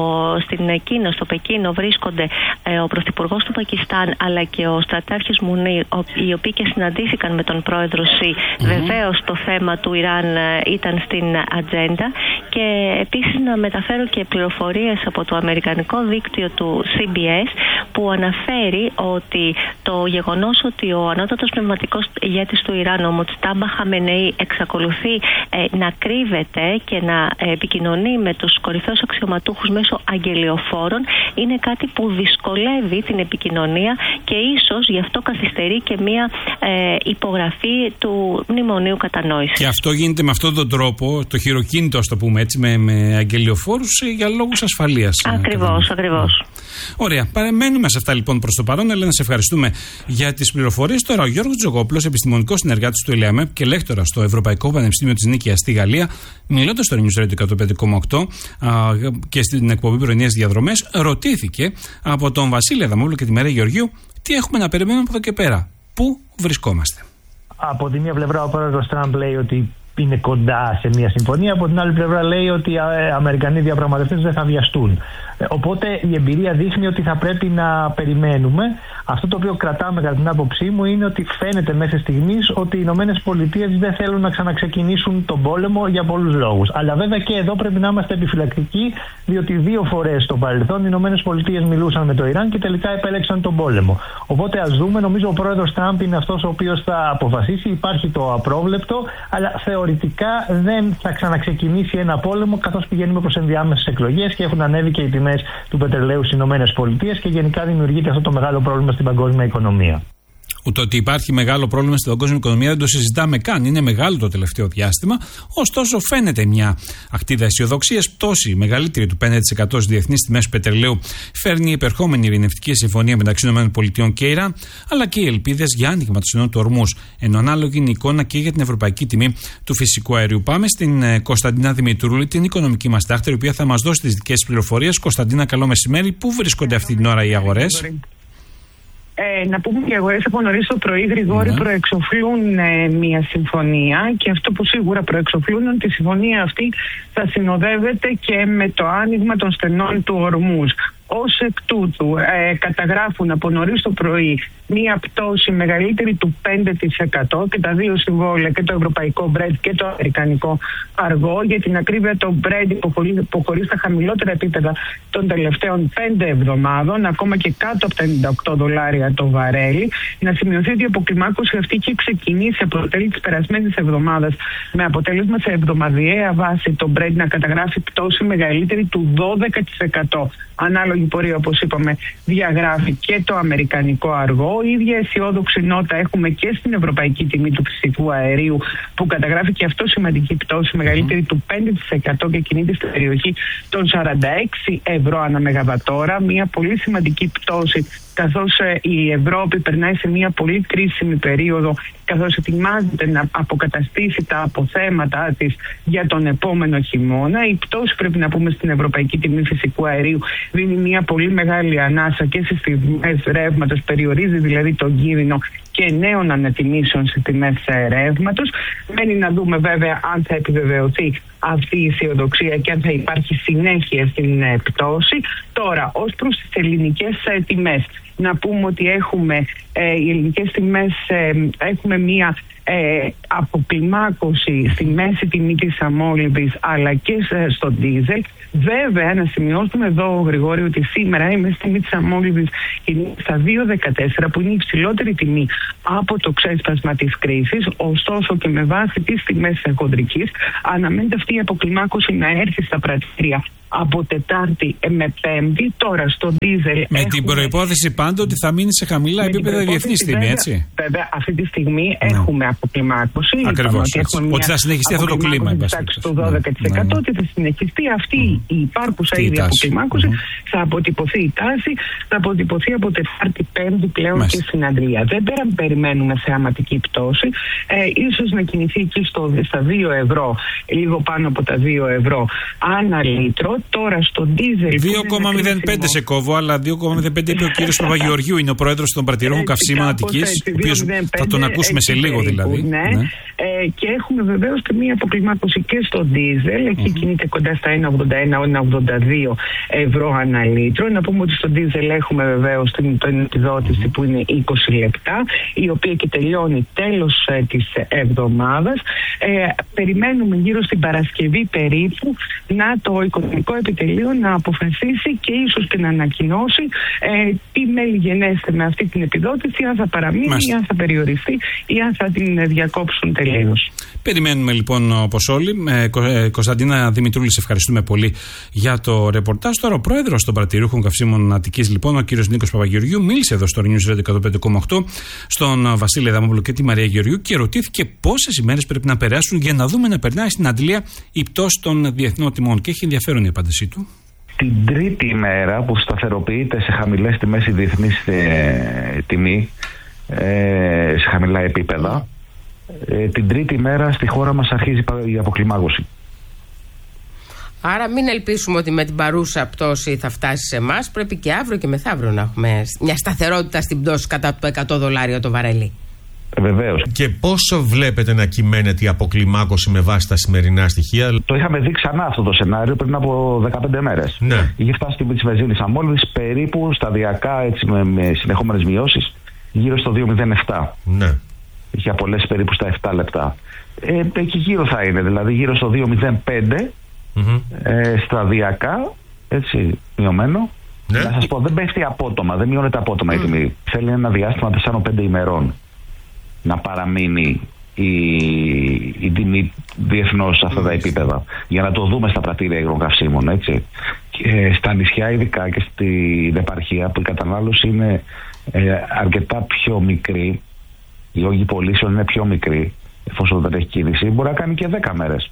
στο Πεκίνο βρίσκονται ο Πρωθυπουργός του Πακιστάν αλλά και ο στρατάρχης Μουνίρ, οι οποίοι και συναντήθηκαν με τον πρόεδρο Σι. Βεβαίως το θέμα του Ιράν ήταν στην ατζέντα, και επίσης να μεταφέρω και πληροφορίες από το αμερικανικό δίκτυο του CBS που αναφέρει ότι το γεγονός ότι ο ανώτατος πνευματικός ηγέτης του Ιράν, ο Μοτστάμπα Χαμενεή, εξακολουθεί να κρύβεται και να επικοινωνεί με τους κορυφαίους αξιωματούχους μέσω αγγελιοφόρων είναι κάτι που δυσκολεύει την επικοινωνία και ίσως γι' αυτό καθυστερεί και μια υπογραφή του μνημονίου κατανόησης. Και αυτό γίνεται με αυτόν τον τρόπο, το χειροκίνητο, ας το πούμε έτσι, με αγγελιοφόρους για λόγους ασφαλείας. Ακριβώς. Ωραία. Παραμένουμε σε αυτά λοιπόν προς το παρόν. Έλενα, σε ευχαριστούμε για τις πληροφορίες. Τώρα ο Γιώργος Τζογόπουλος, επιστημονικός συνεργάτης του ΕΛΕΑΜΕΠ και λέκτορας στο Ευρωπαϊκό Πανεπιστήμιο της Νίκαιας στη Γαλλία, μιλώντας στο News Radio 105,8 και στην εκπομπή Πρωινές Διαδρομές, ρωτήθηκε από τον Βασίλη Αδαμόπουλο και τη Μαρία Γεωργίου τι έχουμε να περιμένουμε από εδώ και πέρα. Πού βρισκόμαστε. Από τη μία πλευρά ο πρόεδρος Τραμπ λέει ότι είναι κοντά σε μια συμφωνία, από την άλλη πλευρά λέει ότι οι Αμερικανοί διαπραγματευτές δεν θα βιαστούν. Οπότε η εμπειρία δείχνει ότι θα πρέπει να περιμένουμε. Αυτό το οποίο κρατάμε κατά την άποψή μου είναι ότι φαίνεται μέχρι στιγμής ότι οι Ηνωμένες Πολιτείες δεν θέλουν να ξαναξεκινήσουν τον πόλεμο για πολλούς λόγους. Αλλά βέβαια και εδώ πρέπει να είμαστε επιφυλακτικοί, διότι 2 φορές στο παρελθόν οι Ηνωμένες Πολιτείες μιλούσαν με το Ιράν και τελικά επέλεξαν τον πόλεμο. Οπότε ας δούμε, νομίζω ο πρόεδρος Τραμπ είναι αυτός ο οποίος θα αποφασίσει. Υπάρχει το απρόβλεπτο, αλλά θεωρητικά θεωρητικά δεν θα ξαναξεκινήσει ένα πόλεμο, καθώς πηγαίνουμε προς ενδιάμεσες εκλογές και έχουν ανέβει και οι τιμές του πετρελαίου στις ΗΠΑ και γενικά δημιουργείται αυτό το μεγάλο πρόβλημα στην παγκόσμια οικονομία. Ούτε ότι υπάρχει μεγάλο πρόβλημα στην παγκόσμια οικονομία δεν το συζητάμε καν. Είναι μεγάλο το τελευταίο διάστημα. Ωστόσο, φαίνεται μια ακτίδα αισιοδοξίας. Πτώση μεγαλύτερη του 5% στις διεθνείς τιμές πετρελαίου φέρνει η επερχόμενη ειρηνευτική συμφωνία μεταξύ ΗΠΑ και Ιράν, αλλά και οι ελπίδες για άνοιγμα του συνόρου του Ορμούζ. Ενώ ανάλογη είναι η εικόνα και για την ευρωπαϊκή τιμή του φυσικού αερίου. Πάμε στην Κωνσταντίνα Δημητρούλη, την οικονομική μας τάχτερη, η οποία θα μας δώσει τις δικές πληροφορίες. Κωνσταντίνα, καλό μεσημέρι. Πού βρίσκονται αυτή την ώρα οι αγορές? Να πούμε ότι οι αγορές από νωρίς το πρωί γρηγόρη προεξοφλούν μια συμφωνία, και αυτό που σίγουρα προεξοφλούν είναι ότι η συμφωνία αυτή θα συνοδεύεται και με το άνοιγμα των στενών του Ορμούζ. Ως εκ τούτου καταγράφουν από νωρίς το πρωί μία πτώση μεγαλύτερη του 5% και τα δύο συμβόλαια, και το ευρωπαϊκό Brent και το αμερικανικό αργό. Για την ακρίβεια, το Brent υποχωρεί στα χαμηλότερα επίπεδα των τελευταίων 5 εβδομάδων, ακόμα και κάτω από τα $98 το βαρέλι. Να σημειωθεί ότι η αποκλιμάκωση αυτή είχε ξεκινήσει από το τέλη της περασμένης εβδομάδας, με αποτέλεσμα σε εβδομαδιαία βάση το Brent να καταγράφει πτώση μεγαλύτερη του 12%. Ανάλογη πορεία, όπως είπαμε, διαγράφει και το αμερικανικό αργό. Η ίδια αισιόδοξη νότα έχουμε και στην ευρωπαϊκή τιμή του φυσικού αερίου, που καταγράφει και αυτό σημαντική πτώση μεγαλύτερη του 5% και κινείται στην περιοχή των 46 ευρώ ανά μεγαβατόρα. Μια πολύ σημαντική πτώση, καθώς η Ευρώπη περνάει σε μια πολύ κρίσιμη περίοδο, καθώς ετοιμάζεται να αποκαταστήσει τα αποθέματα της για τον επόμενο χειμώνα. Η πτώση, πρέπει να πούμε, στην ευρωπαϊκή τιμή φυσικού αερίου δίνει μια πολύ μεγάλη ανάσα και στις τιμές ρεύματος, περιορίζει δηλαδή τον κίνδυνο και νέων ανατιμήσεων στις τιμές ρεύματος. Μένει να δούμε βέβαια αν θα επιβεβαιωθεί αυτή η αισιοδοξία και αν θα υπάρχει συνέχεια στην πτώση. Τώρα, ως προς τις ελληνικές τιμές, να πούμε ότι έχουμε οι ελληνικές τιμές, έχουμε μία αποκλιμάκωση στη μέση τιμή της αμόλυβης αλλά και στο ντίζελ. Βέβαια, να σημειώσουμε εδώ, Γρηγόρη, ότι σήμερα η μέση τιμή της αμόλυβης είναι στα 2,14, που είναι η υψηλότερη τιμή από το ξέσπασμα της κρίσης. Ωστόσο, και με βάση τις τιμές χοντρικής, αναμένεται αυτή η αποκλιμάκωση να έρθει στα πρατήρια από Τετάρτη με Πέμπτη. Τώρα στο ντίζελ. Με την προϋπόθεση πάντα ότι θα μείνει σε χαμηλά επίπεδα διεθνής τιμή, έτσι. Βέβαια, αυτή τη στιγμή έχουμε αποκλιμάκωση. Ακριβώς. Ότι θα συνεχιστεί αυτό το κλίμα. Στο 12%, ότι θα συνεχιστεί αυτή η υπάρχουσα ήδη αποκλιμάκωση. Θα αποτυπωθεί η τάση, θα αποτυπωθεί από Τετάρτη, Πέμπτη πλέον και στην Αντρία. Δεν περιμένουμε θεαματική πτώση. Ίσως να κινηθεί εκεί στα 2 ευρώ, λίγο πάνω από τα 2 ευρώ ανά λίτρο. Τώρα στο ντίζελ. 2,05 σε κόβω, αλλά 2,05 είπε ο κύριος Παπαγεωργίου, είναι ο πρόεδρος των πρατηρών καυσίμων Αττικής, ο οποίος θα τον ακούσουμε σε λίγο δηλαδή. Ναι. Και έχουμε βεβαίως και μία αποκλιμάκωση και στο ντίζελ. Εκεί κινείται κοντά στα 1,81-1,82 ευρώ ανά λίτρο. Να πούμε ότι στο ντίζελ έχουμε βεβαίως την επιδότηση που είναι 20 λεπτά, η οποία και τελειώνει τέλος της εβδομάδας. Περιμένουμε γύρω στην Παρασκευή περίπου το Οικονομικό Επιτελείο να αποφασίσει και ίσως και να ανακοινώσει τι μέλη γενέστε με αυτή την επιδότηση, αν θα παραμείνει ή αν θα περιοριστεί ή αν θα την διακόψουν τελείως. Περιμένουμε λοιπόν, όπως όλοι. Κωνσταντίνα Δημητρούλη, σε ευχαριστούμε πολύ για το ρεπορτάζ. Τώρα ο πρόεδρος των πρατηριούχων καυσίμων Αττικής, λοιπόν, ο κύριος Νίκος Παπαγεωργίου, μίλησε εδώ στο News Radio 105,8 στον Βασίλη Αδαμόπουλο και τη Μαρία Γεωργιού και ρωτήθηκε πόσες ημέρες πρέπει να περάσουν για να δούμε να περνάει στην Αντλία η πτώση των διεθνών τιμών. Και έχει ενδιαφέρον η απάντησή του. Την τρίτη ημέρα που σταθεροποιείται σε χαμηλές τιμές η διεθνής τιμή, σε χαμηλά επίπεδα, την τρίτη ημέρα στη χώρα μας αρχίζει η αποκλιμάκωση. Άρα μην ελπίσουμε ότι με την παρούσα πτώση θα φτάσει σε εμάς. Πρέπει και αύριο και μεθαύριο να έχουμε μια σταθερότητα στην πτώση κατά το $100 το βαρέλι. Βεβαίως. Και πόσο βλέπετε να κυμαίνεται η αποκλιμάκωση με βάση τα σημερινά στοιχεία? Το είχαμε δει ξανά αυτό το σενάριο πριν από 15 μέρες. Ναι. Είχε φτάσει την βενζίνης αμόλυβης περίπου σταδιακά, έτσι, με συνεχόμενες μειώσεις, γύρω στο 2,07. Ναι. Είχε απολέσει περίπου στα 7 λεπτά. Εκεί γύρω θα είναι, δηλαδή γύρω στο 2,05. Σταδιακά, έτσι, μειωμένο. Ναι. Να σας πω, δεν πέφτει απότομα, δεν μειώνεται απότομα η τιμή. Θέλει ένα διάστημα 4-5 ημερών να παραμείνει η τιμή διεθνώς σε αυτά τα επίπεδα, για να το δούμε στα πρατήρια υγροκαυσίμων, έτσι. Και στα νησιά ειδικά και στην επαρχία που η κατανάλωση είναι αρκετά πιο μικρή, οι όγκοι πωλήσεων είναι πιο μικροί, εφόσον δεν έχει κίνηση, μπορεί να κάνει και 10 μέρες.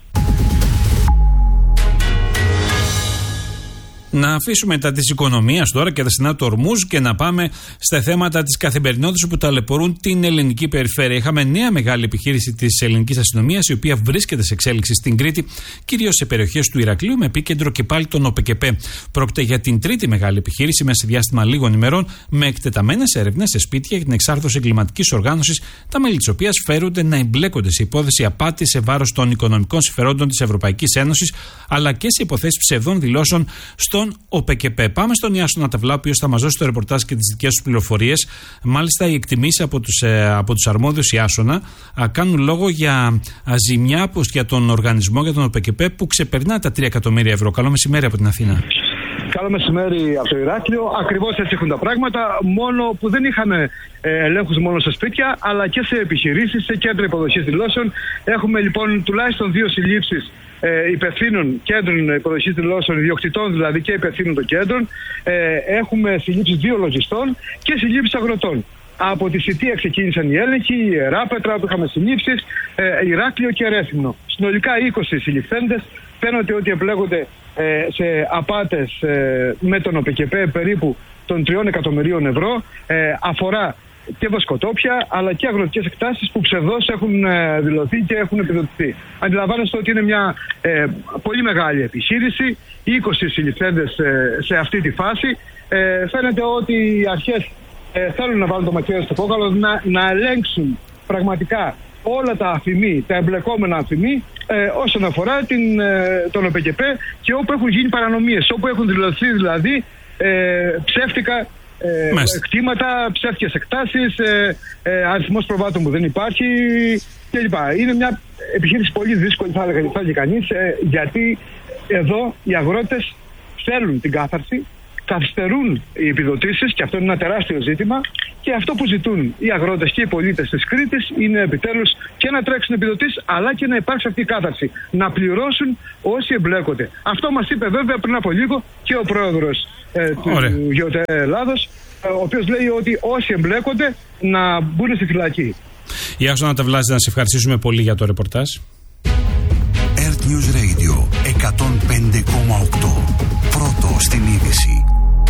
Να αφήσουμε τα της οικονομίας τώρα και τα στενά του Ορμούζ και να πάμε στα θέματα της καθημερινότητας που ταλαιπωρούν την ελληνική περιφέρεια. Είχαμε νέα μεγάλη επιχείρηση της ελληνικής αστυνομίας, η οποία βρίσκεται σε εξέλιξη στην Κρήτη, κυρίως σε περιοχές του Ηρακλείου, με επίκεντρο και πάλι τον ΟΠΕΚΕΠΕ. Πρόκειται για την τρίτη μεγάλη επιχείρηση μέσα σε διάστημα λίγων ημερών, με εκτεταμένες έρευνες σε σπίτια για την εξάρθρωση εγκληματικής οργάνωσης, τα μέλη της οποίας φέρονται να εμπλέκονται σε υπόθεση απάτη σε βάρος των οικονομικών συμφερόντων της Ευρωπαϊκής Ένωσης, αλλά και σε υποθέσεις ψευδών δηλώσεων στον ΟΠΕΚΕΠΕ. Πάμε στον Ιάσονα Ταβλά, ο οποίος θα μας δώσει το ρεπορτάζ και τις δικές του πληροφορίες. Μάλιστα, οι εκτιμήσεις από τους αρμόδιους Ιάσονα κάνουν λόγο για ζημιά για τον οργανισμό, για τον ΟΠΕΚΕΠΕ, που ξεπερνά τα 3 εκατομμύρια ευρώ. Καλό μεσημέρι από την Αθήνα. Καλό μεσημέρι από το Ηράκλειο. Ακριβώς έτσι έχουν τα πράγματα. Μόνο που δεν είχαμε ελέγχους μόνο σε σπίτια, αλλά και σε επιχειρήσεις, σε κέντρα υποδοχής δηλώσεων. Έχουμε λοιπόν τουλάχιστον 2 συλλήψεις υπευθύνων κέντρων υποδοχής δηλώσεων, ιδιοκτητών δηλαδή και υπευθύνων των κέντρων. Έχουμε συλλήψεις 2 λογιστών και συλλήψεις αγροτών. Από τη Σιτία ξεκίνησαν οι έλεγχοι, η Ιεράπετρα που είχαμε συλλήψεις, Ηράκλειο και Ρέθυμνο. Συνολικά 20 συλληφθέντες. Φαίνεται ότι εμπλέκονται σε απάτες με τον ΟΠΕΚΕΠΕ περίπου των 3 εκατομμυρίων ευρώ. Αφορά και βοσκοτόπια αλλά και αγροτικές εκτάσεις που ψευδώς έχουν δηλωθεί και έχουν επιδοτηθεί. Αντιλαμβάνεστε ότι είναι μια πολύ μεγάλη επιχείρηση, 20 συλληφθέντες σε αυτή τη φάση. Φαίνεται ότι οι αρχές θέλουν να βάλουν το μαχαίρι στο κόκαλο, να ελέγξουν πραγματικά όλα τα αφημί, τα εμπλεκόμενα αφημί όσον αφορά τον ΟΠΕΚΕΠΕ και όπου έχουν γίνει παρανομίες, όπου έχουν δηλωθεί δηλαδή ψεύτικα κτήματα, ψεύτικες εκτάσεις, αριθμός προβάτων που δεν υπάρχει κλπ. Είναι μια επιχείρηση πολύ δύσκολη, θα έλεγε κανείς, γιατί εδώ οι αγρότες θέλουν την κάθαρση, καθυστερούν οι επιδοτήσεις και αυτό είναι ένα τεράστιο ζήτημα, και αυτό που ζητούν οι αγρότες και οι πολίτες της Κρήτης είναι επιτέλους και να τρέξουν επιδοτήσεις αλλά και να υπάρξει αυτή η κάθαρση, να πληρώσουν όσοι εμπλέκονται. Αυτό μας είπε βέβαια πριν από λίγο και ο πρόεδρος του ΓΙΟΤΕ Ελλάδος, ο οποίος λέει ότι όσοι εμπλέκονται να μπουν στη φυλακή. Ιάσονα Ταβλά, να σε ευχαριστήσουμε πολύ για το ρεπορτάζ. Earth News Radio 105,8. Πρώτο στην είδηση.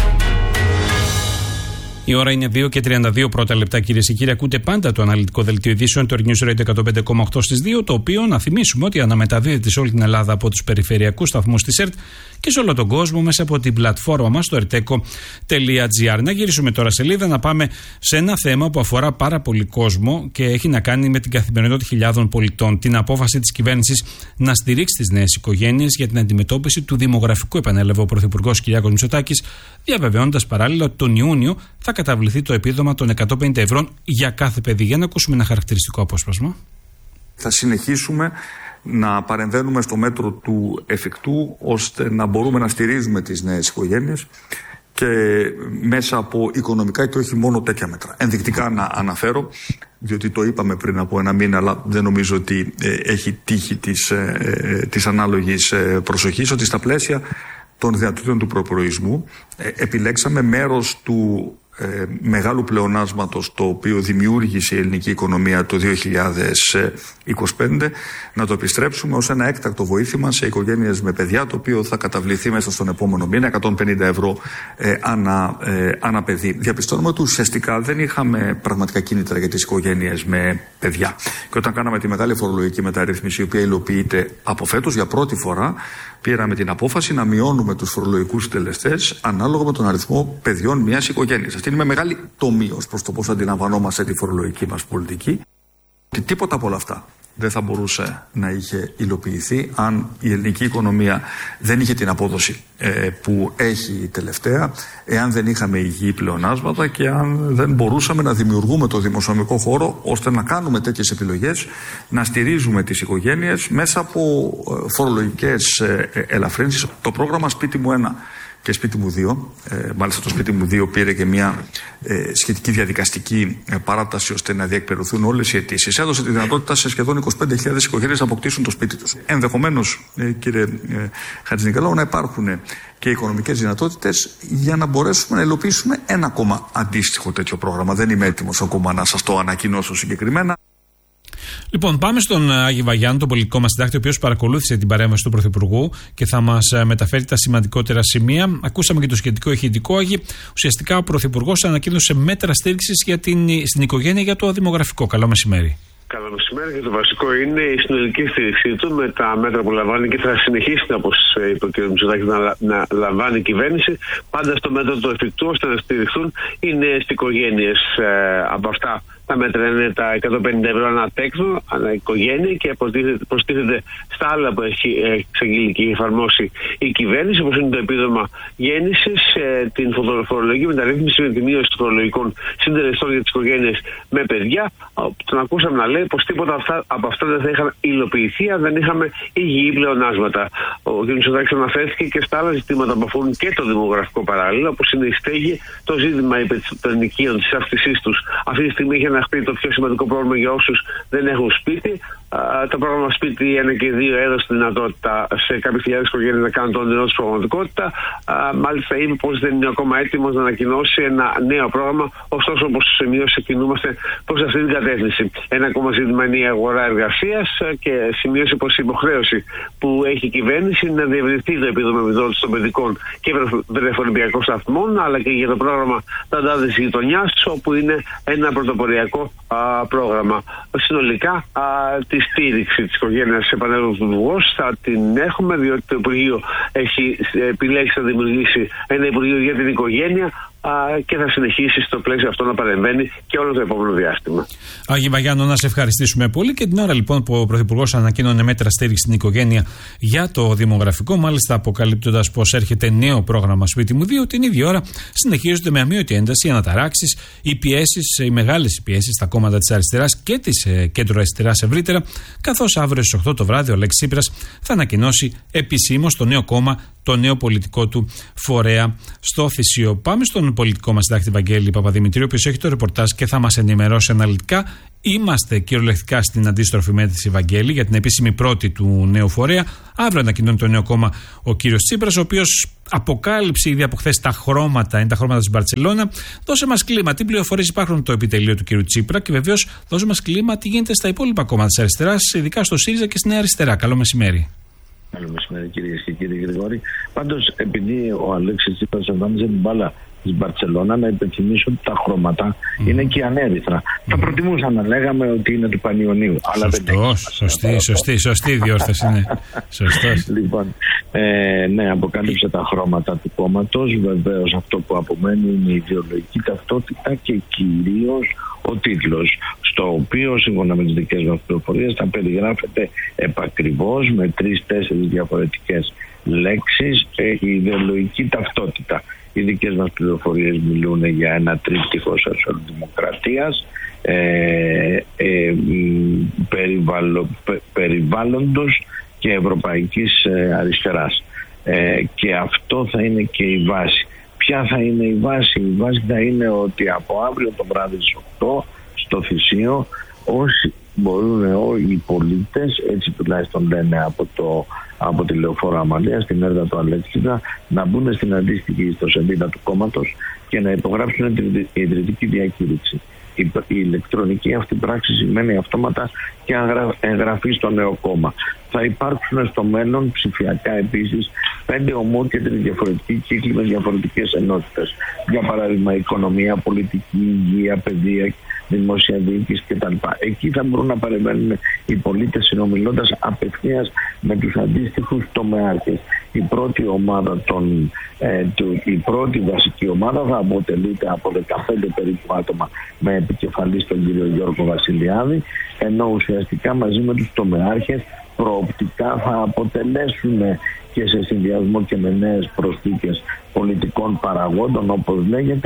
Η ώρα είναι 2 και 32 πρώτα λεπτά, κυρίες και κύριοι. Ακούτε πάντα το αναλυτικό δελτίο ειδήσεων του News Radio 105,8 στις 2, το οποίο να θυμίσουμε ότι αναμεταδίδεται σε όλη την Ελλάδα από τους περιφερειακούς σταθμούς της ΕΡΤ και σε όλο τον κόσμο μέσα από την πλατφόρμα μας στο erteco.gr. Να γυρίσουμε τώρα σελίδα, να πάμε σε ένα θέμα που αφορά πάρα πολύ κόσμο και έχει να κάνει με την καθημερινότητα χιλιάδων πολιτών. Την απόφαση της κυβέρνησης να στηρίξει τις νέες οικογένειες για την αντιμετώπιση του δημογραφικού, επανέλαβε ο Πρωθυπουργός Κυριάκος Μητσοτάκης, διαβεβαιώντας παράλληλα ότι τον Ιούνιο θα καταβληθεί το επίδομα των 150 ευρώ για κάθε παιδί. Για να ακούσουμε ένα χαρακτηριστικό απόσπασμα. Θα συνεχίσουμε να παρεμβαίνουμε στο μέτρο του εφικτού, ώστε να μπορούμε να στηρίζουμε τις νέες οικογένειες και μέσα από οικονομικά και όχι μόνο τέτοια μέτρα. Ενδεικτικά να αναφέρω, διότι το είπαμε πριν από 1 μήνα, αλλά δεν νομίζω ότι έχει τύχει της ανάλογης προσοχής, ότι στα πλαίσια των δυνατοτήτων του προπολογισμού επιλέξαμε μέρος του μεγάλου πλεονάσματος το οποίο δημιούργησε η ελληνική οικονομία το 2025 να το επιστρέψουμε ως ένα έκτακτο βοήθημα σε οικογένειες με παιδιά, το οποίο θα καταβληθεί μέσα στον επόμενο μήνα 150 ευρώ ανά παιδί. Διαπιστώνουμε ότι ουσιαστικά δεν είχαμε πραγματικά κίνητρα για τις οικογένειες με παιδιά, και όταν κάναμε τη μεγάλη φορολογική μεταρρύθμιση, η οποία υλοποιείται από φέτος για πρώτη φορά, πήραμε την απόφαση να μειώνουμε τους φορολογικούς συντελεστές ανάλογα με τον αριθμό παιδιών μιας οικογένειας. Αυτή είναι με μεγάλη τομή ως προς το πώς αντιλαμβανόμαστε τη φορολογική μας πολιτική. Και τίποτα από όλα αυτά δεν θα μπορούσε να είχε υλοποιηθεί αν η ελληνική οικονομία δεν είχε την απόδοση που έχει τελευταία, εάν δεν είχαμε υγιή πλεονάσματα και αν δεν μπορούσαμε να δημιουργούμε το δημοσιονομικό χώρο ώστε να κάνουμε τέτοιες επιλογές, να στηρίζουμε τις οικογένειες μέσα από φορολογικές ελαφρύνσεις. Το πρόγραμμα Σπίτι μου 1 και σπίτι μου 2. Μάλιστα το σπίτι μου 2 πήρε και μια σχετική διαδικαστική παράταση ώστε να διεκπαιρεωθούν όλες οι αιτήσεις. Έδωσε τη δυνατότητα σε σχεδόν 25.000 οικογένειες να αποκτήσουν το σπίτι τους. Ενδεχομένως, κύριε Χατζηνικολάου, να υπάρχουν και οικονομικές δυνατότητες για να μπορέσουμε να υλοποιήσουμε ένα ακόμα αντίστοιχο τέτοιο πρόγραμμα. Δεν είμαι έτοιμος ακόμα να σας το ανακοινώσω συγκεκριμένα. Λοιπόν, πάμε στον Άγιο Βαγιάννη, τον πολιτικό μας συντάκτη, ο οποίος παρακολούθησε την παρέμβαση του Πρωθυπουργού και θα μας μεταφέρει τα σημαντικότερα σημεία. Ακούσαμε και το σχετικό ηχητικό. Ουσιαστικά ο Πρωθυπουργός ανακοίνωσε μέτρα στήριξης στην οικογένεια για το δημογραφικό. Καλό μεσημέρι. Καλό μεσημέρι, και το βασικό είναι η συνολική στήριξή του με τα μέτρα που λαμβάνει και θα συνεχίσει, όπως είπε ο κ. Μητσοτάκης, να λαμβάνει η κυβέρνηση, πάντα στο μέτρο του εφικτού, ώστε να στηριχθούν οι νέες οικογένειες. Από αυτά τα μέτρα είναι τα 150 ευρώ ανά τέκνο, ανά οικογένεια, και προστίθεται στα άλλα που έχει εξαγγείλει και έχει εφαρμόσει η κυβέρνηση, όπως είναι το επίδομα γέννησης, την φορολογική μεταρρύθμιση με τη μείωση των φορολογικών συντελεστών για τις οικογένειες με παιδιά. Τον ακούσαμε να λέει πως τίποτα από αυτά δεν θα είχαν υλοποιηθεί αν δεν είχαμε υγιή πλεονάσματα. Ο κ. Μητσοτάκης αναφέρθηκε και στα άλλα ζητήματα που αφορούν και το δημογραφικό παράλληλα, όπως είναι η στέγη, το ζήτημα των ενοικίων, της αύξησής τους. Αυτή τη στιγμή έχει αναχθεί το πιο σημαντικό πρόβλημα για όσους δεν έχουν σπίτι. Το πρόγραμμα Σπίτι 1 και 2 έδωσε τη δυνατότητα σε κάποιες χιλιάδες οικογένειες να κάνουν το όνειρό τους πραγματικότητα. Μάλιστα είπε πως δεν είναι ακόμα έτοιμος να ανακοινώσει ένα νέο πρόγραμμα, ωστόσο όπως σημείωσε κινούμαστε προς αυτή την κατεύθυνση. Ένα ακόμα ζήτημα είναι η αγορά εργασίας και σημείωσε πως η υποχρέωση που έχει η κυβέρνηση είναι να διευρυνθεί το επίδομα επιδότησης των παιδικών και βρεφονιπιακών σταθμών, αλλά και για το πρόγραμμα Ταντάδες Γειτονιάς, όπου είναι ένα πρωτοποριακό πρόγραμμα. Συνολικά τη στήριξη της οικογένειας επανέλαβε ο Υπουργός θα την έχουμε, διότι το Υπουργείο έχει επιλέξει να δημιουργήσει ένα Υπουργείο για την οικογένεια και θα συνεχίσει στο πλαίσιο αυτό να παρεμβαίνει και όλο το επόμενο διάστημα. Άγιο Βαγιάννη, να σε ευχαριστήσουμε πολύ. Και την ώρα λοιπόν που ο Πρωθυπουργός ανακοίνωνε μέτρα στήριξη στην οικογένεια για το δημογραφικό, μάλιστα αποκαλύπτοντας πως έρχεται νέο πρόγραμμα Σπίτι μου 2, την ίδια ώρα συνεχίζονται με αμύωτη ένταση οι αναταράξεις, οι πιέσεις, οι μεγάλες πιέσεις στα κόμματα της αριστεράς και της κέντρο-αριστεράς ευρύτερα, καθώς αύριο στις 8 το βράδυ ο Αλέξης Τσίπρας θα ανακοινώσει επισήμως το νέο κόμμα, το νέο πολιτικό του φορέα στο Θησίο. Πάμε στον πολιτικό μας συντάκτη Βαγγέλη Παπαδημητρίου, ο οποίος έχει το ρεπορτάζ και θα μας ενημερώσει αναλυτικά. Είμαστε κυριολεκτικά στην αντίστροφη μέτρηση, Βαγγέλη, για την επίσημη πρώτη του νέου φορέα. Αύριο ανακοινώνει το νέο κόμμα ο κύριος Τσίπρας, ο οποίος αποκάλυψε ήδη από χθες τα χρώματα, είναι τα χρώματα της Μπαρτσελώνα. Δώσε μας κλίμα, τι πληροφορίες υπάρχουν το επιτελείο του κύριου Τσίπρα, και βεβαίως δώσε μας κλίμα τι γίνεται στα υπόλοιπα κόμματα της αριστεράς, ειδικά στο ΣΥΡΙΖΑ και στη Νέα Αριστερά. Καλό μεσημέρι. Καλό μεσημέρι, κυρίες και κύριοι Γρηγόρη. Πάντως, επειδή ο Αλέξης Τσίπρας εμφάνιζε την μπάλα της Μπαρτσελώνα, να υπενθυμίσω ότι τα χρώματα είναι και ανέριθρα. Θα προτιμούσα να λέγαμε ότι είναι του Πανιωνίου. Αλλά σωστή διόρθωση, ναι. Σωστός. Λοιπόν, ναι, αποκάλυψε τα χρώματα του κόμματος. Βεβαίως αυτό που απομένει είναι η ιδεολογική ταυτότητα και κυρίως ο τίτλος, στο οποίο σύμφωνα με τις δικές μας πληροφορίες θα περιγράφεται επακριβώς με 3-4 διαφορετικές λέξεις η ιδεολογική ταυτότητα. Οι δικές μας πληροφορίες μιλούν για ένα τρίπτυχο σοσιαλδημοκρατίας, περιβάλλοντος και ευρωπαϊκής αριστεράς. Και αυτό θα είναι και η βάση. Ποια θα είναι η βάση? Η βάση θα είναι ότι από αύριο το βράδυ στις 8 στο Θησίο όσοι μπορούν, οι πολίτες, έτσι τουλάχιστον λένε από τη Λεωφόρο Αμαλία στην έδρα του Αλέξινα, να μπουν στην αντίστοιχη ιστοσελίδα του κόμματος και να υπογράψουν την ιδρυτική διακήρυξη. Η ηλεκτρονική αυτή πράξη σημαίνει αυτόματα και εγγραφή στο νέο κόμμα. Θα υπάρξουν στο μέλλον ψηφιακά επίσης 5 ομόκεντροι διαφορετικοί κύκλοι με διαφορετικές ενότητες. Για παράδειγμα, οικονομία, πολιτική, υγεία, παιδεία, δημόσια διοίκηση κτλ. Εκεί θα μπορούν να παρεμβαίνουν οι πολίτες συνομιλώντας απευθείας με τους αντίστοιχους τομεάρχες. Η πρώτη ομάδα η πρώτη βασική ομάδα θα αποτελείται από 15 περίπου άτομα με επικεφαλή τον κύριο Γιώργο Βασιλιάδη, ενώ ουσιαστικά μαζί με τους τομεάρχες προοπτικά θα αποτελέσουν και σε συνδυασμό και με νέες προσθήκες πολιτικών παραγόντων, όπως λέγεται,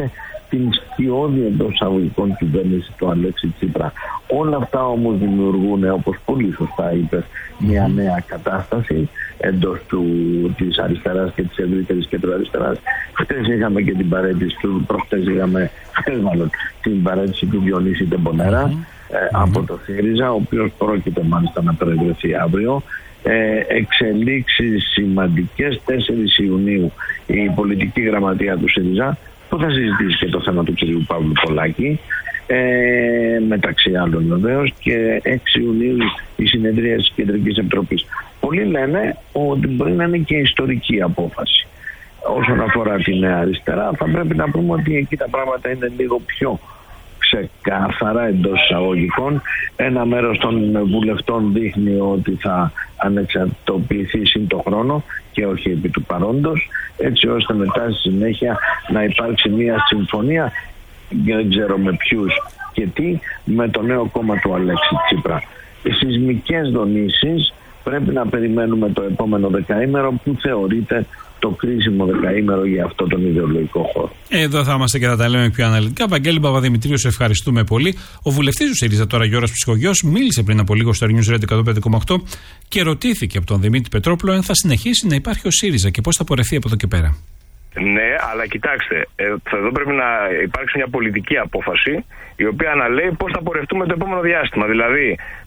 την σκιώδη εντός εισαγωγικών κυβέρνηση του Αλέξη Τσίπρα. Όλα αυτά όμως δημιουργούν, όπως πολύ σωστά είπες, μια νέα κατάσταση εντός της αριστεράς και της ευρύτερης κεντροαριστεράς. Χτες είχαμε και την παρέτηση του, προχτές είχαμε, την παρέτηση του Διονύση Τεμπονέρα από το ΣΥΡΙΖΑ, ο οποίος πρόκειται μάλιστα να προεδρευτεί αύριο. Εξελίξεις σημαντικές. 4 Ιουνίου η πολιτική γραμματεία του ΣΥΡΙΖΑ, που θα συζητήσει και το θέμα του κ. Παύλου Πολάκη, μεταξύ άλλων βεβαίως, και 6 Ιουνίου η συνεδρία της Κεντρικής Επιτροπής. Πολλοί λένε ότι μπορεί να είναι και ιστορική απόφαση. Όσον αφορά την αριστερά, θα πρέπει να πούμε ότι εκεί τα πράγματα είναι λίγο πιο ξεκάθαρα εντός εισαγωγικών. Ένα μέρος των βουλευτών δείχνει ότι θα ανεξαρτητοποιηθεί σύν το χρόνο και όχι επί του παρόντος, έτσι ώστε μετά στη συνέχεια να υπάρξει μια συμφωνία, δεν ξέρω με ποιους και τι, με το νέο κόμμα του Αλέξη Τσίπρα. Οι σεισμικές δονήσεις πρέπει να περιμένουμε το επόμενο δεκαήμερο, που θεωρείται το κρίσιμο δεκαήμερο για αυτό τον ιδεολογικό χώρο. Εδώ θα είμαστε και θα τα λέμε πιο αναλυτικά. Βαγγέλη Παπαδημητρίου, σε ευχαριστούμε πολύ. Ο βουλευτής του ΣΥΡΙΖΑ τώρα, Γιώργος Ψυχογιός, μίλησε πριν από λίγο στο News Radio 105,8 και ρωτήθηκε από τον Δημήτρη Πετρόπουλο αν θα συνεχίσει να υπάρχει ο ΣΥΡΙΖΑ και πώς θα πορευτεί από εδώ και πέρα. Ναι, αλλά κοιτάξτε, εδώ πρέπει να υπάρξει μια πολιτική απόφαση η οποία να λέει πώς θα πορευτούμε το επόμενο διάστημα. Δηλαδή,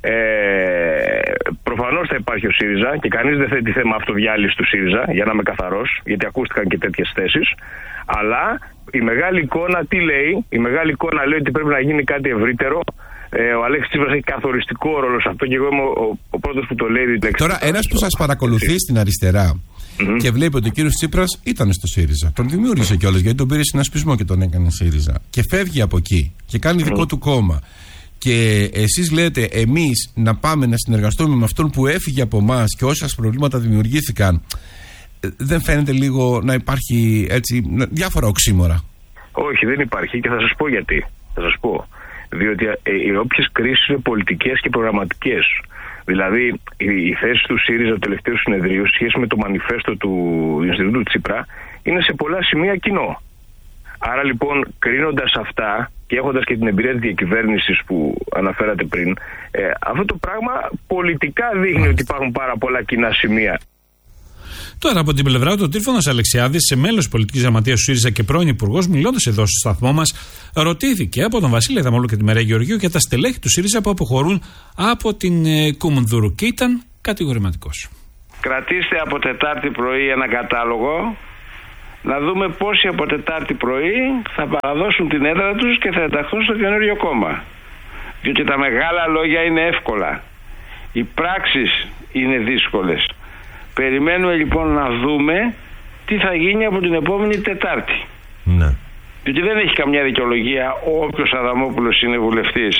προφανώς θα υπάρχει ο ΣΥΡΙΖΑ και κανείς δεν θέτει θέμα αυτοδιάλυσης του ΣΥΡΙΖΑ, για να είμαι καθαρός, γιατί ακούστηκαν και τέτοιες θέσεις. Αλλά η μεγάλη εικόνα τι λέει? Η μεγάλη εικόνα λέει ότι πρέπει να γίνει κάτι ευρύτερο. Ο Αλέξης Τσίπρας έχει καθοριστικό ρόλο σε αυτό και εγώ είμαι ο πρώτος που το λέει. Τώρα, ένας που σας παρακολουθεί στην αριστερά και βλέπει ότι ο κύριος Τσίπρας ήταν στο ΣΥΡΙΖΑ. Τον δημιούργησε κιόλας, γιατί τον πήρε συνασπισμό και τον έκανε ΣΥΡΙΖΑ. Και φεύγει από εκεί και κάνει δικό του κόμμα. Και εσείς λέτε εμείς να πάμε να συνεργαστούμε με αυτόν που έφυγε από εμάς και όσα προβλήματα δημιουργήθηκαν. Δεν φαίνεται λίγο να υπάρχει έτσι διάφορα οξύμορα? Όχι, δεν υπάρχει και θα σας πω γιατί. Θα σας πω. Διότι οι όποιες κρίσεις είναι πολιτικές και προγραμματικές. Δηλαδή, η θέση του ΣΥΡΙΖΑ του τελευταίου συνεδρίου σε σχέση με το μανιφέστο του Ινστιτούτου Τσίπρα είναι σε πολλά σημεία κοινό. Άρα λοιπόν, κρίνοντας αυτά και έχοντας και την εμπειρία της διακυβέρνησης που αναφέρατε πριν, αυτό το πράγμα πολιτικά δείχνει ότι υπάρχουν πάρα πολλά κοινά σημεία. Τώρα από την πλευρά του, ο Τρίφωνας Αλεξιάδης, σε μέλος της πολιτικής γραμματείας του ΣΥΡΙΖΑ και πρώην υπουργός, μιλώντας εδώ στο σταθμό μας, ρωτήθηκε από τον Βασίλη Δαμόλου και τη Μαρία Γεωργίου για τα στελέχη του ΣΥΡΙΖΑ που αποχωρούν από την Κουμουνδούρου και ήταν κατηγορηματικός. Κρατήστε από Τετάρτη πρωί ένα κατάλογο, να δούμε πόσοι από Τετάρτη πρωί θα παραδώσουν την έδρα τους και θα ενταχθούν στο καινούριο κόμμα. Διότι τα μεγάλα λόγια είναι εύκολα. Οι πράξεις είναι δύσκολες. Περιμένουμε λοιπόν να δούμε τι θα γίνει από την επόμενη Τετάρτη. Ναι. Διότι δεν έχει καμιά δικαιολογία όποιος Αδαμόπουλος είναι βουλευτής